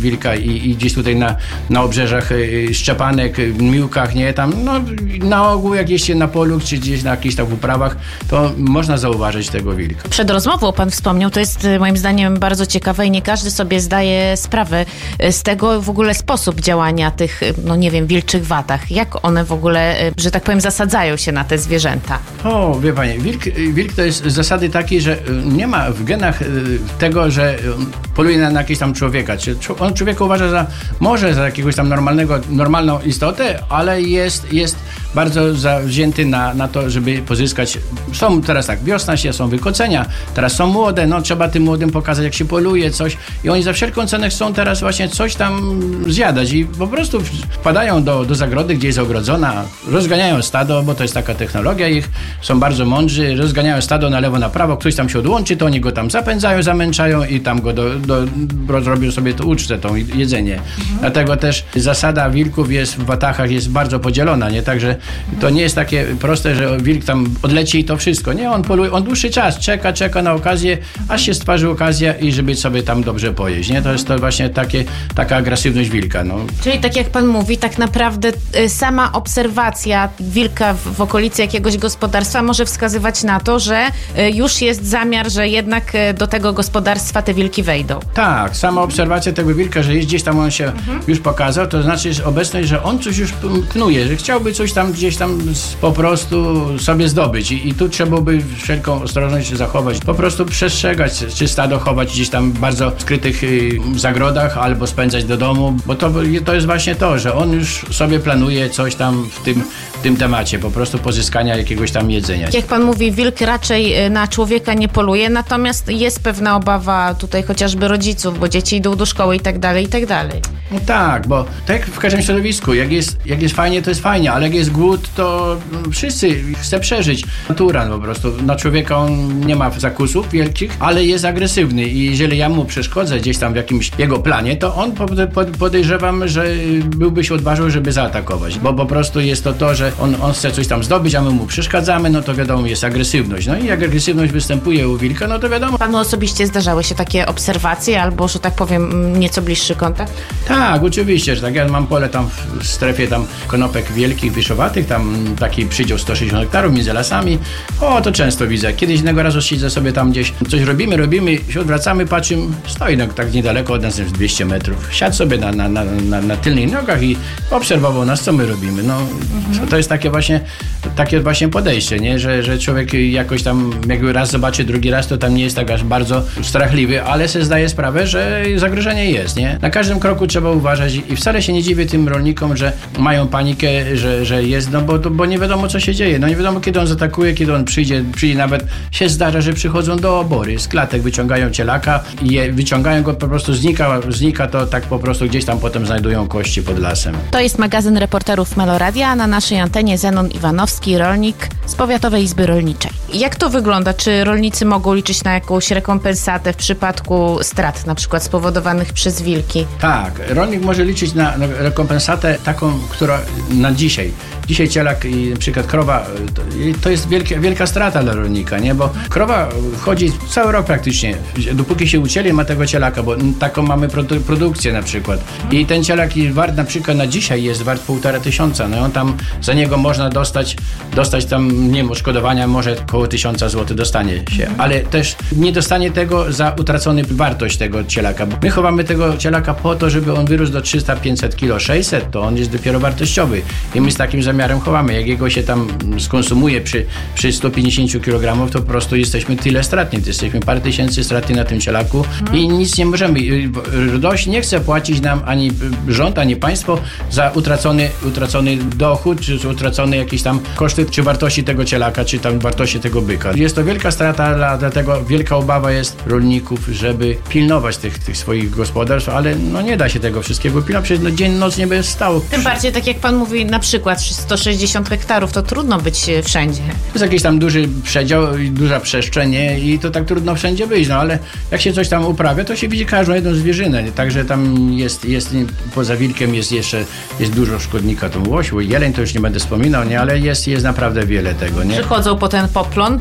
i, i gdzieś tutaj na, na obrzeżach Szczepanek, Miłkach, nie, tam no na ogół jak jest się na polu, czy gdzieś na jakichś tam uprawach, to można zauważyć tego wilka. Przed rozmową pan wspomniał, to jest moim zdaniem bardzo ciekawe i nie każdy sobie zdaje sprawę z tego w ogóle sposób działania tych, no nie wiem, wilczych watach. Jak one w ogóle, że tak powiem, zasadzają się na te zwierzęta? O, wie pani, wilk, wilk to jest z zasady takiej, że nie ma w genach tego, że poluje na, na jakiegoś tam człowieka. On człowieka uważa za, może za jakiegoś tam normalnego, normalną istotę, ale jest, jest bardzo zawzięty na, na to, żeby pozyskać. Są teraz tak, wiosna się, są wykocenia, teraz są młode, no trzeba tym młodym pokazać, jak się poluje, coś i oni za wszelką cenę chcą teraz właśnie coś tam zjadać i po prostu wpadają do, do zagrody, gdzie jest ogrodzona, rozganiają stado, bo to jest taka technologia ich, są bardzo mądrzy, rozganiają stado na lewo, na prawo, ktoś tam się odłączy, to oni go tam zapędzają, zamęczają i tam go do, do, robią sobie to ucztę, to jedzenie. Mhm. Dlatego też zasada wilków jest w watachach jest bardzo podzielona, nie? Także to nie jest takie proste, że wilk tam odleci i to wszystko. Nie, on poluje, on dłuższy czas czeka, czeka na okazję, aż się stworzy okazja i żeby sobie tam dobrze pojeść, nie? To jest to właśnie takie, taka agresywność wilka, no. Czyli tak jak pan mówi, tak naprawdę sama obserwacja wilka w, w okolicy jakiegoś gospodarstwa może wskazywać na to, że już jest zamiar, że jednak do tego gospodarstwa te wilki wejdą. Tak, sama obserwacja tego wilka, że jest gdzieś tam on się mhm. już pokazał, to znaczy jest obecność, że on coś już knuje, że chciałby coś tam gdzieś tam po prostu sobie zdobyć i, i tu trzeba by wszelką ostrożność zachować, po prostu przestrzegać, czy stado chować gdzieś tam w bardzo skrytych y, zagrodach albo spędzać do domu, bo to, to jest właśnie to, że on już sobie planuje coś tam w tym, w tym temacie, po prostu pozyskania jakiegoś tam jedzenia. Jak pan mówi, wilk raczej na człowieka nie poluje, natomiast jest pewna obawa tutaj chociażby rodziców, bo dzieci idą do szkoły i tak dalej, i tak dalej. No tak, bo tak jak w każdym środowisku, jak jest, jak jest fajnie, to jest fajnie, ale jak jest głód, to wszyscy chce przeżyć. Natura po prostu, na człowieka on nie ma zakusów wielkich, ale jest agresywny i jeżeli ja mu przeszkodzę gdzieś tam w jakimś jego planie, to on podejrzewam, że byłby się odważył, żeby zaatakować, bo po prostu jest to to, że on, on chce coś tam zdobyć, a my mu przeszkadzamy, no to wiadomo, jest agresywność. No i jak agresywność występuje u wilka, no to wiadomo. Panu osobiście zdarzały się takie obserwacje albo, że tak powiem, nieco bliższy kontakt? Tak, oczywiście, że tak. Ja mam pole tam w strefie tam konopek wielkich, wyszowatych, tam taki przydział sto sześćdziesiąt hektarów między lasami. O, to często widzę. Kiedyś innego razu siedzę sobie tam gdzieś, coś robimy, robimy, się odwracamy, patrzymy, stoi no, tak niedaleko od nas, dwieście metrów. Siadł sobie na, na, na, na, na tylnych nogach i obserwował nas, co my robimy. No, mhm. To jest takie właśnie, takie właśnie podejście, nie? Że, że człowiek jakoś tam, jakby raz zobaczy, drugi raz, to tam nie jest tak aż bardzo strachliwy, ale sobie zdaje sprawę, że zagrożenie jest, nie? Na każdym kroku trzeba uważać i wcale się nie dziwię tym rolnikom, że mają panikę, że, że jest, no bo, bo nie wiadomo, co się dzieje. No nie wiadomo, kiedy on zaatakuje, kiedy on przyjdzie, przyjdzie nawet się zdarza, że przychodzą do obory, z klatek wyciągają cielaka i je, wyciągają go, po prostu znika, znika to tak po prostu gdzieś tam potem znajdują kości pod lasem. To jest magazyn reporterów Meloradia, a na naszej antenie Zenon Iwanowski, rolnik z Powiatowej Izby Rolniczej. Jak to wygląda? Czy rolnicy mogą liczyć na jakąś rekompensatę w przypadku strat, na przykład spowodowanych przez wilki? Tak, rolnik może liczyć na, na rekompensatę taką, która na dzisiaj. Dzisiaj cielak i na przykład krowa, to, to jest wielka, wielka strata dla rolnika, nie? Bo krowa wchodzi cały rok praktycznie, dopóki się ucieli, ma tego cielaka, bo taką mamy produ- produkcję na przykład. I ten cielak wart na przykład na dzisiaj jest wart półtora tysiąca, no i on tam, za niego można dostać, dostać tam, nie wiem, odszkodowania, może około tysiąca złotych dostanie się, ale też nie dostanie tego za utracony wartość tego cielaka, bo my chowamy tego cielaka po to, żeby on wyrósł do trzysta pięćset kilo, sześćset, to on jest dopiero wartościowy i my z takim zamiarem chowamy. Jak jego się tam skonsumuje przy, przy sto pięćdziesiąt kilogramów, to po prostu jesteśmy tyle stratni, to jesteśmy parę tysięcy stratni na tym cielaku hmm. i nic nie możemy. RDOŚ nie chce płacić nam ani rząd, ani państwo za utracony, utracony dochód, czy utracone jakieś tam koszty, czy wartości tego cielaka, czy tam wartości tego byka. Jest to wielka strata, dlatego wielka obawa jest rolników, żeby pilnować tych, tych swoich gospodarstw, ale no nie da się tego wszystkiego pilnować, przecież no dzień, noc nie będzie stał. Tym bardziej, tak jak pan mówi, na przykład sto sześćdziesiąt hektarów, to trudno być wszędzie. To jest jakiś tam duży przedział i duża przestrzeń, nie? I to tak trudno wszędzie być, no ale jak się coś tam uprawia, to się widzi każdą jedną zwierzynę, nie? Także tam jest, jest, poza wilkiem jest jeszcze, jest dużo szkodnika, tą łosiu, jeleń to już nie będę wspominał, nie? Ale jest, jest naprawdę wiele tego, nie? Przychodzą po ten poplon,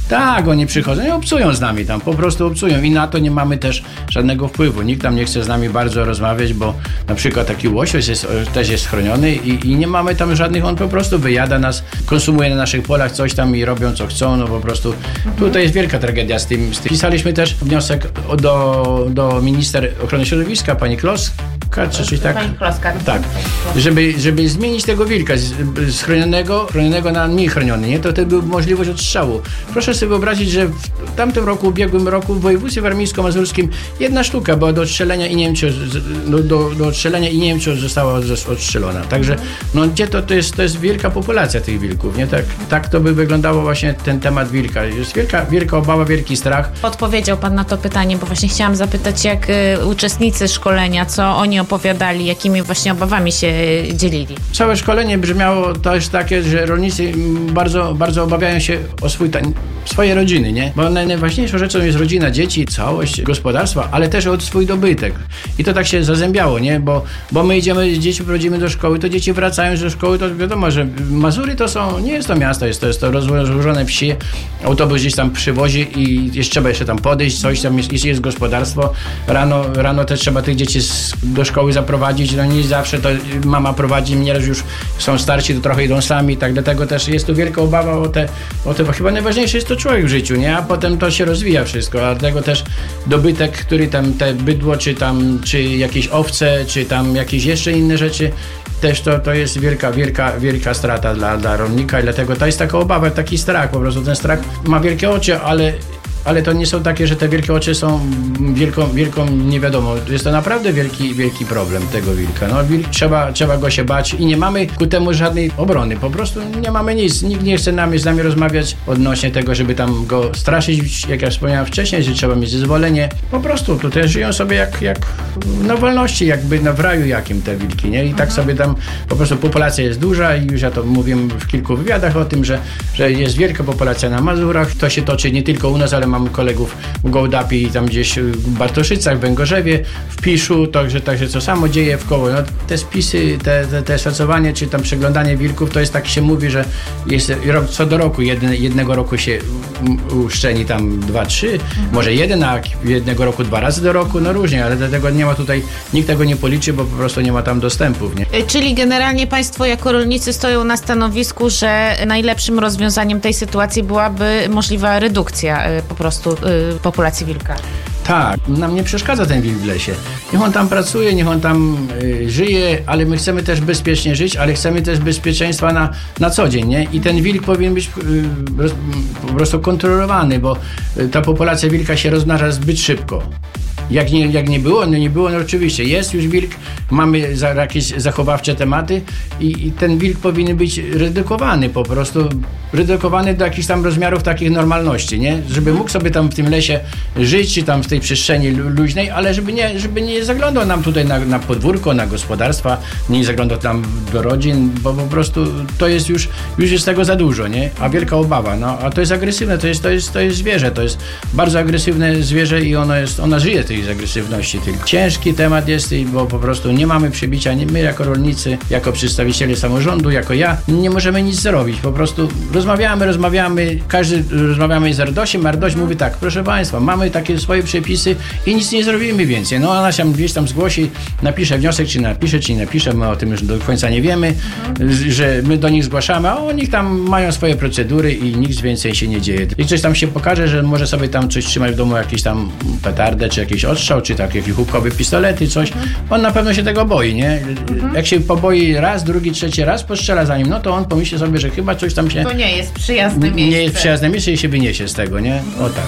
Tak, oni przychodzą i obcują z nami tam, po prostu obcują i na to nie mamy też żadnego wpływu. Nikt tam nie chce z nami bardzo rozmawiać, bo na przykład taki łosioś jest, też jest chroniony i, i nie mamy tam żadnych, on po prostu wyjada nas, konsumuje na naszych polach coś tam i robią co chcą, no po prostu tutaj jest wielka tragedia z tym. Z tym. Pisaliśmy też wniosek do, do minister ochrony środowiska, pani Kloska, czy coś tak? Pani Kloska. Tak, żeby, żeby zmienić tego wilka z, z chronionego, chronionego na mniej chroniony, nie? To wtedy była możliwość odstrzału. Proszę sobie wyobrazić, że w tamtym roku, ubiegłym roku w województwie warmińsko-mazurskim jedna sztuka była do odstrzelenia i nie wiem, czy, do, do, do odstrzelenia i nie wiem, czy została odstrzelona. Także no gdzie to, to jest, to jest wielka populacja tych wilków, nie? Tak, tak to by wyglądało właśnie ten temat wilka. Jest wielka, wielka obawa, wielki strach. Odpowiedział pan na to pytanie, bo właśnie chciałam zapytać, jak y, uczestnicy szkolenia, co oni opowiadali, jakimi właśnie obawami się dzielili. Całe szkolenie brzmiało też takie, że rolnicy bardzo, bardzo obawiają się o swój tań, swoje rodziny, nie? Bo najważniejszą rzeczą jest rodzina, dzieci, całość gospodarstwa, ale też o swój dobytek. I to tak się zazębiało, nie? Bo, bo my idziemy, dzieci prowadzimy do szkoły, to dzieci wracają do szkoły, to wiadomo, że Mazury to są, nie jest to miasto, jest to, jest to rozłożone wsi, autobus gdzieś tam przywozi i jeszcze trzeba jeszcze tam podejść, coś tam jest, jest gospodarstwo. Rano, rano też trzeba tych dzieci do szkoły zaprowadzić, no nie zawsze to mama prowadzi, nieraz już są starsi, to trochę idą sami, tak dlatego też jest tu wielka obawa o te, o te, chyba najważniejsze jest to człowiek w życiu, nie? A potem to się rozwija wszystko, dlatego też dobytek, który tam, te bydło, czy tam, czy jakieś owce, czy tam jakieś jeszcze inne rzeczy, też to, to jest wielka, wielka, wielka strata dla, dla rolnika i dlatego to jest taka obawa, taki strach, po prostu ten strach ma wielkie oczy, ale ale to nie są takie, że te wielkie oczy są wielką, wielką nie wiadomo. Jest to naprawdę wielki, wielki problem tego wilka. No, wilk, trzeba, trzeba go się bać i nie mamy ku temu żadnej obrony. Po prostu nie mamy nic. Nikt nie chce nami, z nami rozmawiać odnośnie tego, żeby tam go straszyć, jak ja wspomniałem wcześniej, że trzeba mieć zezwolenie. Po prostu tutaj żyją sobie jak, jak na wolności, jakby na w raju jakim te wilki, nie? I tak sobie tam po prostu populacja jest duża i już ja to mówiłem w kilku wywiadach o tym, że, że jest wielka populacja na Mazurach. To się toczy nie tylko u nas, ale mam kolegów w Gołdapi i tam gdzieś w Bartoszycach, w Węgorzewie, w Piszu, także, także co samo dzieje w koło. No, te spisy, te, te, te szacowanie, czy tam przeglądanie wilków, to jest tak się mówi, że jest rok, co do roku, jedne, jednego roku się uszczeni tam dwa, trzy, mhm. może jeden, a jednego roku dwa razy do roku, no różnie, ale dlatego nie ma tutaj, nikt tego nie policzy, bo po prostu nie ma tam dostępów, nie? Czyli generalnie państwo jako rolnicy stoją na stanowisku, że najlepszym rozwiązaniem tej sytuacji byłaby możliwa redukcja po prostu y, populacji wilka. Tak, nam nie przeszkadza ten wilk w lesie. Niech on tam pracuje, niech on tam y, żyje, ale my chcemy też bezpiecznie żyć, ale chcemy też bezpieczeństwa na, na co dzień, nie? I ten wilk powinien być y, roz, po prostu kontrolowany, bo y, ta populacja wilka się rozmnaża zbyt szybko. Jak nie, jak nie było, no nie było, no oczywiście jest już wilk, mamy za, jakieś zachowawcze tematy i, i ten wilk powinien być redukowany po prostu, redukowany do jakichś tam rozmiarów takich normalności, nie? Żeby mógł sobie tam w tym lesie żyć, czy tam w tej przestrzeni luźnej, ale żeby nie, żeby nie zaglądał nam tutaj na, na podwórko, na gospodarstwa, nie zaglądał tam do rodzin, bo po prostu to jest już, już jest tego za dużo, nie? A wielka obawa, no, a to jest agresywne, to jest, to jest, to jest zwierzę, to jest bardzo agresywne zwierzę i ono jest, ona żyje tej z agresywności tylko. Ciężki temat jest, bo po prostu nie mamy przybicia, nie, my jako rolnicy, jako przedstawiciele samorządu, jako ja, nie możemy nic zrobić, po prostu rozmawiamy, rozmawiamy, każdy rozmawiamy z Ardosiem, Ardoś mówi tak, proszę Państwa, mamy takie swoje przepisy i nic nie zrobimy więcej. No ona się gdzieś tam zgłosi, napisze wniosek, czy napisze, czy nie napisze, my o tym już do końca nie wiemy, mhm. że my do nich zgłaszamy, a oni tam mają swoje procedury i nic więcej się nie dzieje. I coś tam się pokaże, że może sobie tam coś trzymać w domu, jakieś tam petardę, czy jakieś odstrzał, czy takie hubkowe pistolety, coś. Mhm. On na pewno się tego boi, nie? Mhm. Jak się poboi raz, drugi, trzeci raz, postrzela za nim, no to on pomyśli sobie, że chyba coś tam się... To nie jest przyjazne miejsce. Nie jest przyjazne miejsce i się wyniesie z tego, nie? O tak.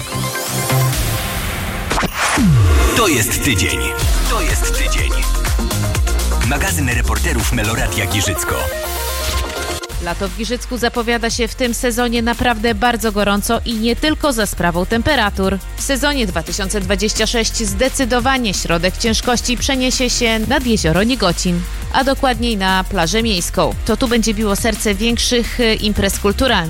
To jest tydzień. To jest tydzień. Magazyn reporterów Meloradia Giżycko. Lato w Giżycku zapowiada się w tym sezonie naprawdę bardzo gorąco i nie tylko za sprawą temperatur. W sezonie dwa tysiące dwudziestym szóstym zdecydowanie środek ciężkości przeniesie się nad jezioro Niegocin, a dokładniej na plażę miejską. To tu będzie biło serce większych imprez kulturalnych.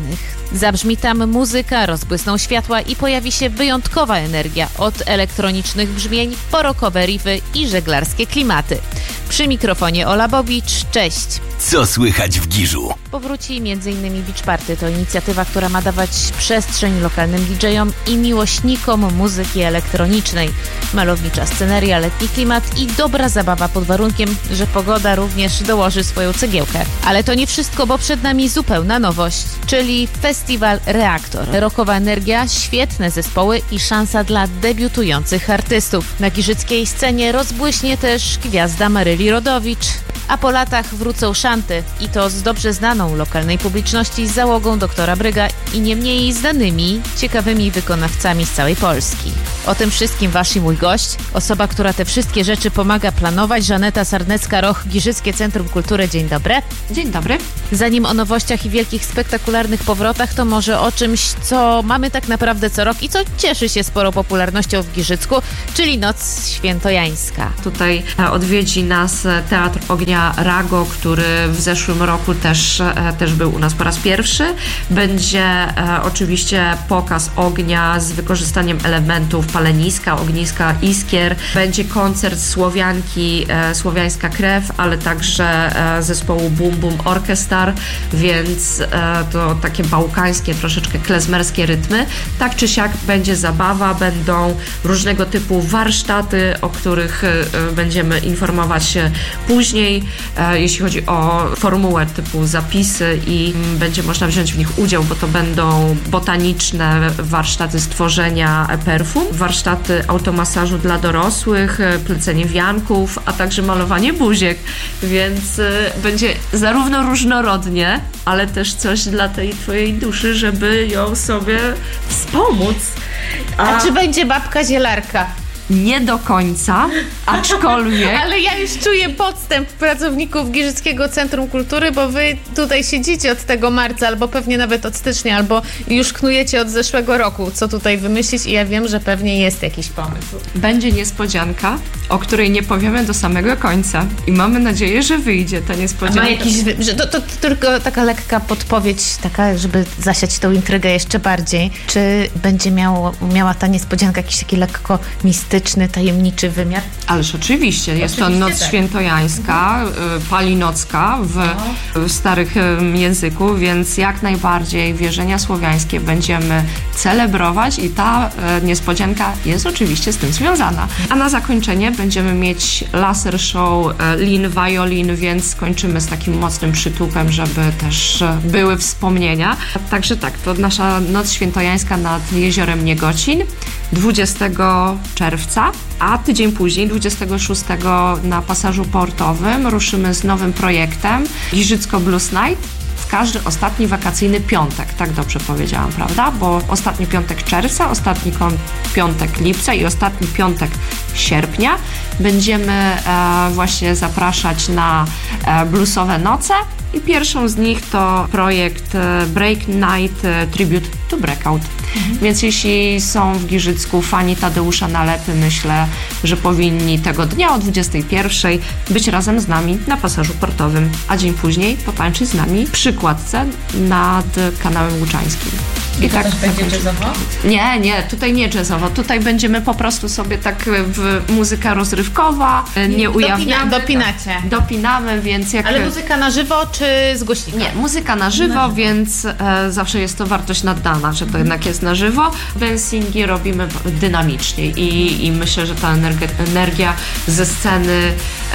Zabrzmi tam muzyka, rozbłysną światła i pojawi się wyjątkowa energia od elektronicznych brzmień po rockowe riffy i żeglarskie klimaty. Przy mikrofonie Ola Bobicz, cześć! Co słychać w Giżu? Powróci m.in. Beach Party. To inicjatywa, która ma dawać przestrzeń lokalnym didżejom i miłośnikom muzyki elektronicznej. Malownicza sceneria, letni klimat i dobra zabawa pod warunkiem, że pogoda również dołoży swoją cegiełkę. Ale to nie wszystko, bo przed nami zupełna nowość, czyli festiwal Reaktor. Rockowa energia, świetne zespoły i szansa dla debiutujących artystów. Na giżyckiej scenie rozbłyśnie też gwiazda Maryli Rodowicz. A po latach wrócą szanty i to z dobrze znaną lokalnej publiczności z załogą doktora Bryga i nie mniej znanymi, ciekawymi wykonawcami z całej Polski. O tym wszystkim wasz i mój gość, osoba, która te wszystkie rzeczy pomaga planować, Żaneta Sarnecka-Roch, Giżyckie Centrum Kultury. Dzień dobry. Dzień dobry. Zanim o nowościach i wielkich, spektakularnych powrotach, to może o czymś, co mamy tak naprawdę co rok i co cieszy się sporą popularnością w Giżycku, czyli Noc Świętojańska. Tutaj odwiedzi nas Teatr Ognia Rago, który w zeszłym roku też, też był u nas po raz pierwszy. Będzie e, oczywiście pokaz ognia z wykorzystaniem elementów paleniska, ogniska, iskier. Będzie koncert Słowianki, e, Słowiańska Krew, ale także e, zespołu Bum Bum Orchestra, więc e, to takie bałkańskie, troszeczkę klezmerskie rytmy. Tak czy siak będzie zabawa, będą różnego typu warsztaty, o których e, będziemy informować się później. Jeśli chodzi o formułę typu zapisy i będzie można wziąć w nich udział, bo to będą botaniczne warsztaty stworzenia perfum, warsztaty automasażu dla dorosłych, plecenie wianków, a także malowanie buziek, więc będzie zarówno różnorodnie, ale też coś dla tej twojej duszy, żeby ją sobie wspomóc. A, a czy będzie babka zielarka? Nie do końca, aczkolwiek... Ale ja już czuję podstęp pracowników Giżyckiego Centrum Kultury, bo wy tutaj siedzicie od tego marca, albo pewnie nawet od stycznia, albo już knujecie od zeszłego roku, co tutaj wymyślić i ja wiem, że pewnie jest jakiś pomysł. Będzie niespodzianka, o której nie powiemy do samego końca i mamy nadzieję, że wyjdzie ta niespodzianka. A ma jakiś... Że to, to, to tylko taka lekka podpowiedź, taka, żeby zasiać tą intrygę jeszcze bardziej. Czy będzie miało, miała ta niespodzianka jakiś taki lekko mistyczny, tajemniczy wymiar? Ależ oczywiście. Jest oczywiście to Noc tak. Świętojańska, mhm. palinocka w, w starych języku, więc jak najbardziej wierzenia słowiańskie będziemy celebrować i ta e, niespodzianka jest oczywiście z tym związana. A na zakończenie będziemy mieć laser show e, Lin Violin, więc skończymy z takim mocnym przytupem, żeby też e, były wspomnienia. Także tak, to nasza Noc Świętojańska nad jeziorem Niegocin dwudziestego czerwca, a tydzień później, dwudziestego szóstego na Pasażu Portowym ruszymy z nowym projektem Giżycko Blues Night w każdy ostatni wakacyjny piątek, tak dobrze powiedziałam, prawda? Bo ostatni piątek czerwca, ostatni piątek lipca i ostatni piątek sierpnia będziemy e, właśnie zapraszać na e, bluesowe noce i pierwszą z nich to projekt e, Break Night e, Tribute to Breakout. Mhm. Więc jeśli są w Giżycku fani Tadeusza Nalepy, myślę, że powinni tego dnia o dwudziestej pierwszej być razem z nami na Pasażu Portowym, a dzień później potańczyć z nami przy kładce nad kanałem Łuczańskim. I, I tak będzie jazzowo? Nie, nie, tutaj nie jazzowo. Tutaj będziemy po prostu sobie tak w muzyka rozrywkowa, nie, nie ujawniamy. Dopinacie. Dopinamy, więc jak... Ale muzyka na żywo czy z głośnika? Nie, muzyka na żywo, na żywo. więc e, zawsze jest to wartość naddana, że to mhm. jednak jest na żywo. Dancingi robimy dynamicznie i, i myślę, że ta energia, energia ze sceny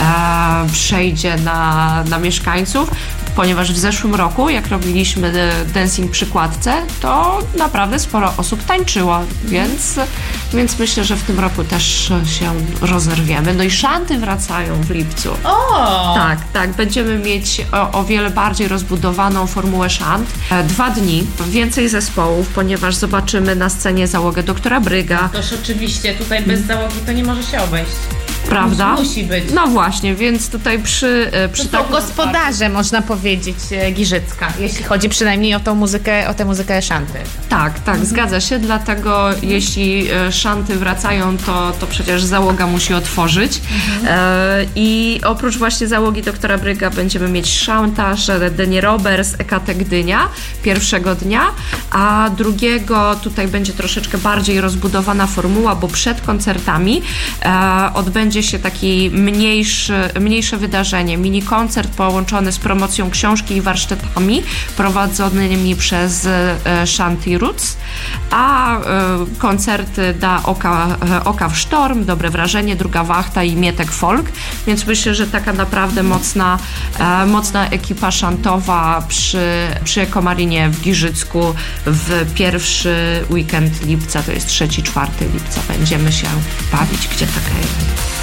e, przejdzie na, na mieszkańców, ponieważ w zeszłym roku, jak robiliśmy dancing przy kładce, to naprawdę sporo osób tańczyło, więc, więc myślę, że w tym roku też się rozerwiemy. No i szanty wracają w lipcu. O! Tak, tak. Będziemy mieć o, o wiele bardziej rozbudowaną formułę szant. Dwa dni, więcej zespołów, ponieważ zobaczymy na scenie załogę doktora Bryga. Toż oczywiście, tutaj bez załogi to nie może się obejść. Prawda? Musi być. No właśnie, więc tutaj przy, przy To są gospodarze, można powiedzieć, Giżycka, jeśli chodzi przynajmniej o tą muzykę, o tę muzykę szanty. Tak, tak, mhm. zgadza się, dlatego mhm. jeśli szanty wracają, to, to przecież załoga musi otworzyć. Mhm. E, I oprócz właśnie załogi doktora Bryga będziemy mieć szantaż Deni Roberts, Ekate Gdynia pierwszego dnia, a drugiego tutaj będzie troszeczkę bardziej rozbudowana formuła, bo przed koncertami e, odbędzie się taki mniejszy, mniejsze wydarzenie, mini koncert połączony z promocją książki i warsztatami prowadzonymi przez e, Shanty Roots, a e, koncerty da Oka, e, Oka w Sztorm, Dobre Wrażenie, Druga Wachta i Mietek Folk, więc myślę, że taka naprawdę mocna, e, mocna ekipa szantowa przy, przy Ekomarinie w Giżycku w pierwszy weekend lipca, to jest trzeci, czwarty lipca, będziemy się bawić, gdzie taka jest.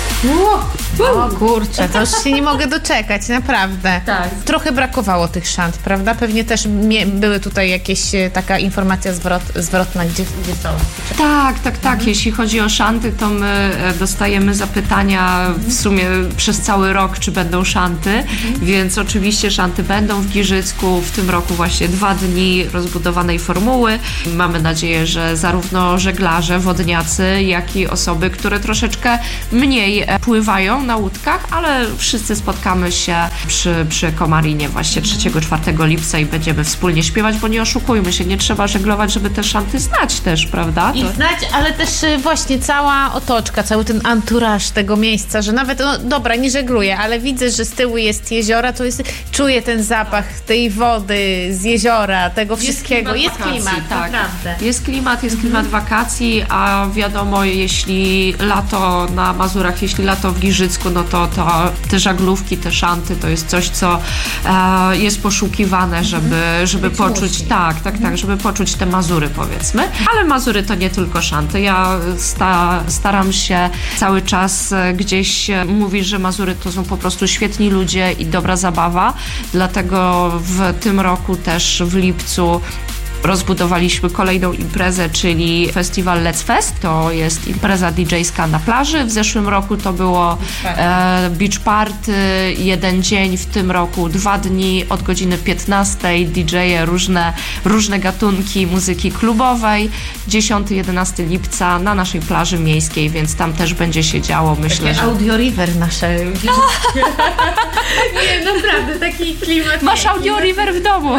O kurczę, to już się nie mogę doczekać, naprawdę. Tak. Trochę brakowało tych szant, prawda? Pewnie też mie- były tutaj jakieś taka informacja zwrot, zwrotna, gdzie, gdzie są. Tak, tak, tak. Mhm. Jeśli chodzi o szanty, to my dostajemy zapytania w sumie przez cały rok, czy będą szanty, mhm. więc oczywiście szanty będą w Giżycku. W tym roku właśnie dwa dni rozbudowanej formuły. Mamy nadzieję, że zarówno żeglarze, wodniacy, jak i osoby, które troszeczkę mniej pływają na łódkach, ale wszyscy spotkamy się przy, przy Ekomarinie właśnie trzeciego czwartego lipca i będziemy wspólnie śpiewać, bo nie oszukujmy się, nie trzeba żeglować, żeby te szanty znać też, prawda? I znać, ale też właśnie cała otoczka, cały ten anturaż tego miejsca, że nawet, no dobra, nie żegluję, ale widzę, że z tyłu jest jeziora, to jest, czuję ten zapach tej wody z jeziora, tego wszystkiego. Jest klimat, jest klimat tak. naprawdę. Jest klimat, jest klimat mhm. wakacji, a wiadomo, jeśli lato na Mazurach, jeśli lato w Giżycku, no to, to te żaglówki, te szanty to jest coś, co e, jest poszukiwane, żeby, żeby poczuć, tak, tak, tak, żeby poczuć te Mazury, powiedzmy. Ale Mazury to nie tylko szanty. Ja sta, staram się cały czas gdzieś mówić, że Mazury to są po prostu świetni ludzie i dobra zabawa, dlatego w tym roku też w lipcu rozbudowaliśmy kolejną imprezę, czyli festiwal Let's Fest. To jest impreza didżejska na plaży. W zeszłym roku to było e, beach party, jeden dzień, w tym roku dwa dni od godziny piętnastej. didżeje różne, różne gatunki muzyki klubowej. dziesiątego jedenastego lipca na naszej plaży miejskiej, więc tam też będzie się działo. Myślę, takie że... Audio River nasze. Nie, naprawdę, taki klimat. Masz Audio River w domu.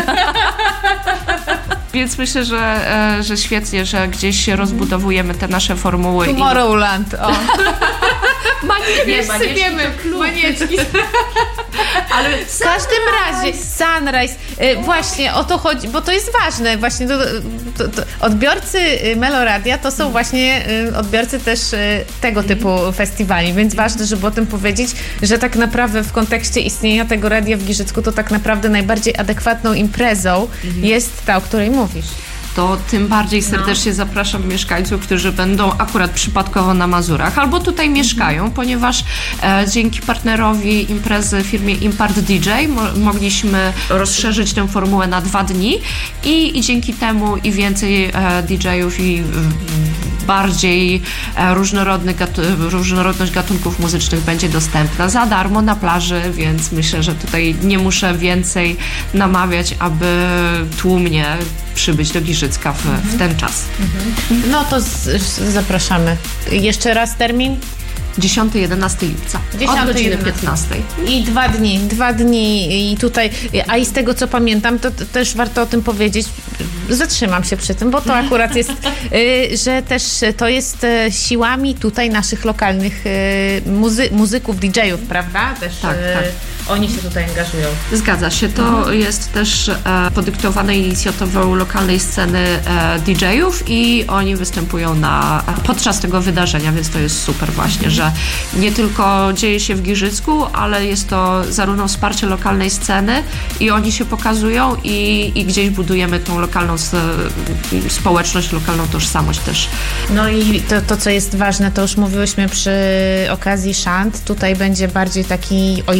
Więc myślę, że, że świetnie, że gdzieś rozbudowujemy te nasze formuły. Tomorrowland, o. Manieczki, sypiemy manieczki. Ale w każdym razie Sunrise, y, właśnie o to chodzi, bo to jest ważne, właśnie to, to, to, odbiorcy Meloradia to są właśnie y, odbiorcy też y, tego typu festiwali, więc ważne, żeby o tym powiedzieć, że tak naprawdę w kontekście istnienia tego radia w Giżycku to tak naprawdę najbardziej adekwatną imprezą mhm. jest ta, o której mówisz. To tym bardziej serdecznie no. zapraszam mieszkańców, którzy będą akurat przypadkowo na Mazurach albo tutaj mieszkają, mm-hmm. ponieważ e, dzięki partnerowi imprezy, firmie Impart D J mo- mogliśmy rozszerzyć tę formułę na dwa dni i, i dzięki temu i więcej e, D J-ów i e, bardziej e, różnorodny gatu- różnorodność gatunków muzycznych będzie dostępna za darmo na plaży, więc myślę, że tutaj nie muszę więcej namawiać, aby tłumnie przybyć do Giżycka w, w ten czas. Mhm. No to z, z, zapraszamy. Jeszcze raz termin? dziesiątego jedenastego lipca. Od godziny piętnastej. I dwa dni, dwa dni i tutaj, a i z tego co pamiętam, to, to też warto o tym powiedzieć, zatrzymam się przy tym, bo to akurat jest, y, że też to jest y, siłami tutaj naszych lokalnych y, muzy- muzyków, didżejów, prawda? Też tak, y, tak. Oni się tutaj angażują. Zgadza się. To mhm. jest też e, podyktowane inicjatywą lokalnej sceny e, didżejów i oni występują na, podczas tego wydarzenia, więc to jest super właśnie, mhm. że nie tylko dzieje się w Giżycku, ale jest to zarówno wsparcie lokalnej sceny i oni się pokazują i, i gdzieś budujemy tą lokalną s- społeczność, lokalną tożsamość też. No i to, to, co jest ważne, to już mówiłyśmy przy okazji szant. Tutaj będzie bardziej taki, o ile pogoda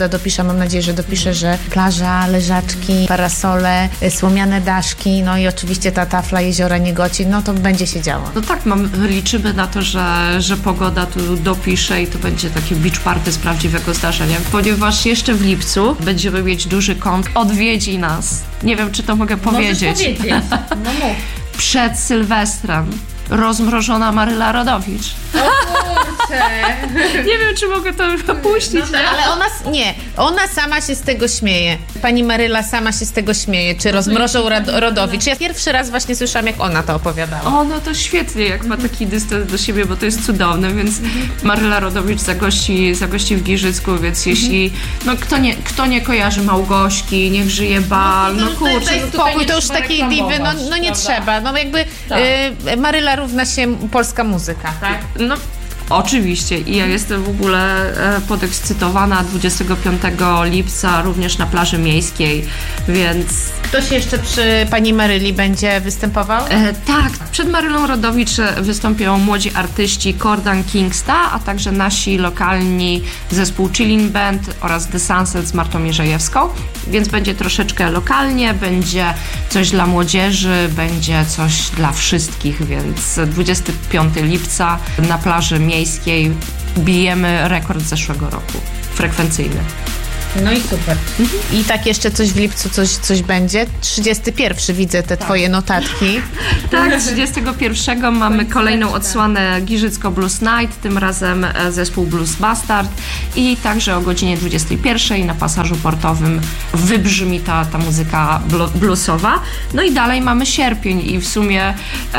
pogoda dopisze, mam nadzieję, że dopisze, że plaża, leżaczki, parasole, słomiane daszki, no i oczywiście ta tafla Jeziora Niegocin, no to będzie się działo. No tak, mam, liczymy na to, że, że pogoda tu dopisze i to będzie takie beach party z prawdziwego zdarzenia, ponieważ jeszcze w lipcu będziemy mieć duży kąt, odwiedzi nas. Nie wiem, czy to mogę powiedzieć. Możesz powiedzieć. No mów. Przed Sylwestrem rozmrożona Maryla Rodowicz. O kurczę. Nie wiem, czy mogę to puścić. No, no, ale ona, nie, ona sama się z tego śmieje. Pani Maryla sama się z tego śmieje. Czy rozmrożą Rad- Rodowicz? Ja pierwszy raz właśnie słyszałam, jak ona to opowiadała. O, no to świetnie, jak ma taki dystans do siebie, bo to jest cudowne, więc Maryla Rodowicz zagości, zagości w Giżycku, więc jeśli, no kto nie, kto nie kojarzy Małgośki, niech żyje bal, no kurczę, Daj spokój, to już takiej diwy, no, no nie trzeba. No jakby Tak. y, Maryla równa się polska muzyka, tak? No, oczywiście i ja jestem w ogóle e, podekscytowana dwudziestego piątego lipca również na plaży miejskiej, więc Ktoś jeszcze przy pani Maryli będzie występował? e, tak, przed Marylą Rodowicz wystąpią młodzi artyści Kordan Kingsta, a także nasi lokalni zespół Chillin Band oraz The Sunset z Martą Mierzejewską, więc będzie troszeczkę lokalnie, będzie coś dla młodzieży, będzie coś dla wszystkich, więc dwudziestego piątego lipca na plaży miejskiej bijemy rekord zeszłego roku, frekwencyjny. No i super. I tak jeszcze coś w lipcu, coś, coś będzie? trzydziesty pierwszy widzę te twoje notatki. Tak, trzydziestego pierwszego mamy kolejną odsłonę Giżycko Blues Night, tym razem zespół Blues Bastard i także o godzinie dwudziestej pierwszej na pasażu portowym wybrzmi ta, ta muzyka bluesowa. No i dalej mamy sierpień i w sumie e,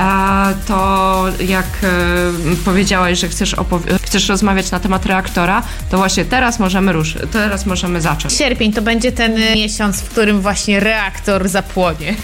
to jak e, powiedziałeś, że chcesz, opowi- chcesz rozmawiać na temat reaktora, to właśnie teraz możemy ruszyć, teraz możemy zacząć. Sierpień to będzie ten miesiąc, w którym właśnie reaktor zapłonie.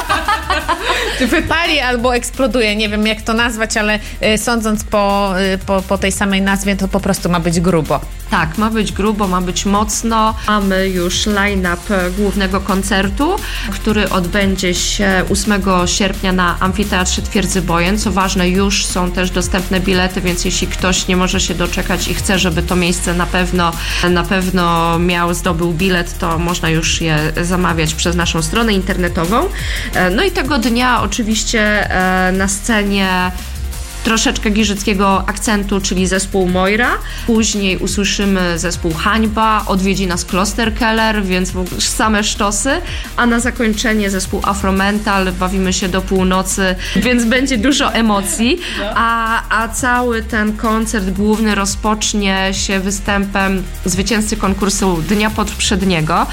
Czy wypali albo eksploduje, nie wiem jak to nazwać, ale y, sądząc po, y, po, po tej samej nazwie, to po prostu ma być grubo. Tak, ma być grubo, ma być mocno. Mamy już line-up głównego koncertu, który odbędzie się ósmego sierpnia na Amfiteatrze Twierdzy Bojen. Co ważne, już są też dostępne bilety, więc jeśli ktoś nie może się doczekać i chce, żeby to miejsce na pewno, na pewno miał, zdobył bilet, to można już je zamawiać przez naszą stronę internetową. No i tego dnia oczywiście na scenie troszeczkę giżyckiego akcentu, czyli zespół Moira. Później usłyszymy zespół Hańba, odwiedzi nas Klosterkeller, więc w ogóle same sztosy, a na zakończenie zespół Afromental, bawimy się do północy, więc będzie dużo emocji, a, a cały ten koncert główny rozpocznie się występem zwycięzcy konkursu dnia poprzedniego,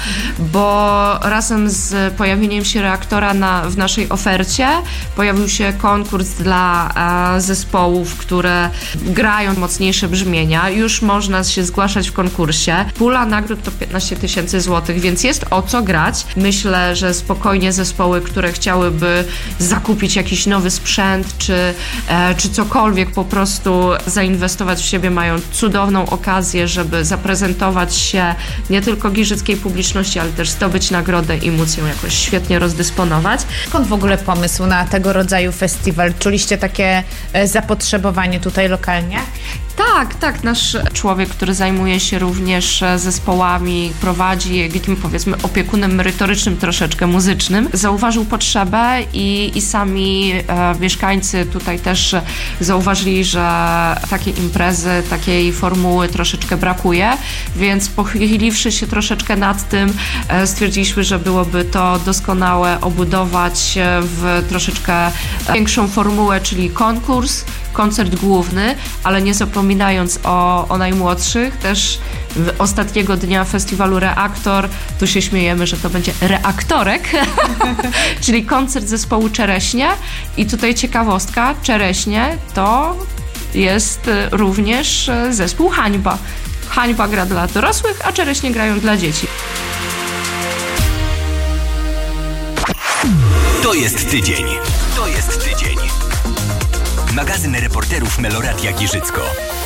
bo razem z pojawieniem się reaktora na, w naszej ofercie pojawił się konkurs dla a, zespołów zespołów, które grają mocniejsze brzmienia. Już można się zgłaszać w konkursie. Pula nagród to piętnaście tysięcy złotych, więc jest o co grać. Myślę, że spokojnie zespoły, które chciałyby zakupić jakiś nowy sprzęt, czy, e, czy cokolwiek po prostu zainwestować w siebie, mają cudowną okazję, żeby zaprezentować się nie tylko giżyckiej publiczności, ale też zdobyć nagrodę i móc ją jakoś świetnie rozdysponować. Skąd w ogóle pomysł na tego rodzaju festiwal? Czuliście takie zapotrzebowanie tutaj lokalnie? Tak, tak. Nasz człowiek, który zajmuje się również zespołami, prowadzi takim, powiedzmy, opiekunem merytorycznym, troszeczkę muzycznym, zauważył potrzebę i, i sami e, mieszkańcy tutaj też zauważyli, że takiej imprezy, takiej formuły troszeczkę brakuje, więc pochyliwszy się troszeczkę nad tym, e, stwierdziliśmy, że byłoby to doskonałe obudować w troszeczkę większą formułę, czyli konkurs, koncert główny, ale nie zapominając o, o najmłodszych, też ostatniego dnia festiwalu Reaktor, tu się śmiejemy, że to będzie reaktorek, czyli koncert zespołu Czereśnie i tutaj ciekawostka, Czereśnie to jest również zespół Hańba. Hańba gra dla dorosłych, a Czereśnie grają dla dzieci. To jest tydzień. To jest tydzień. Magazyn reporterów Meloradia Giżycko.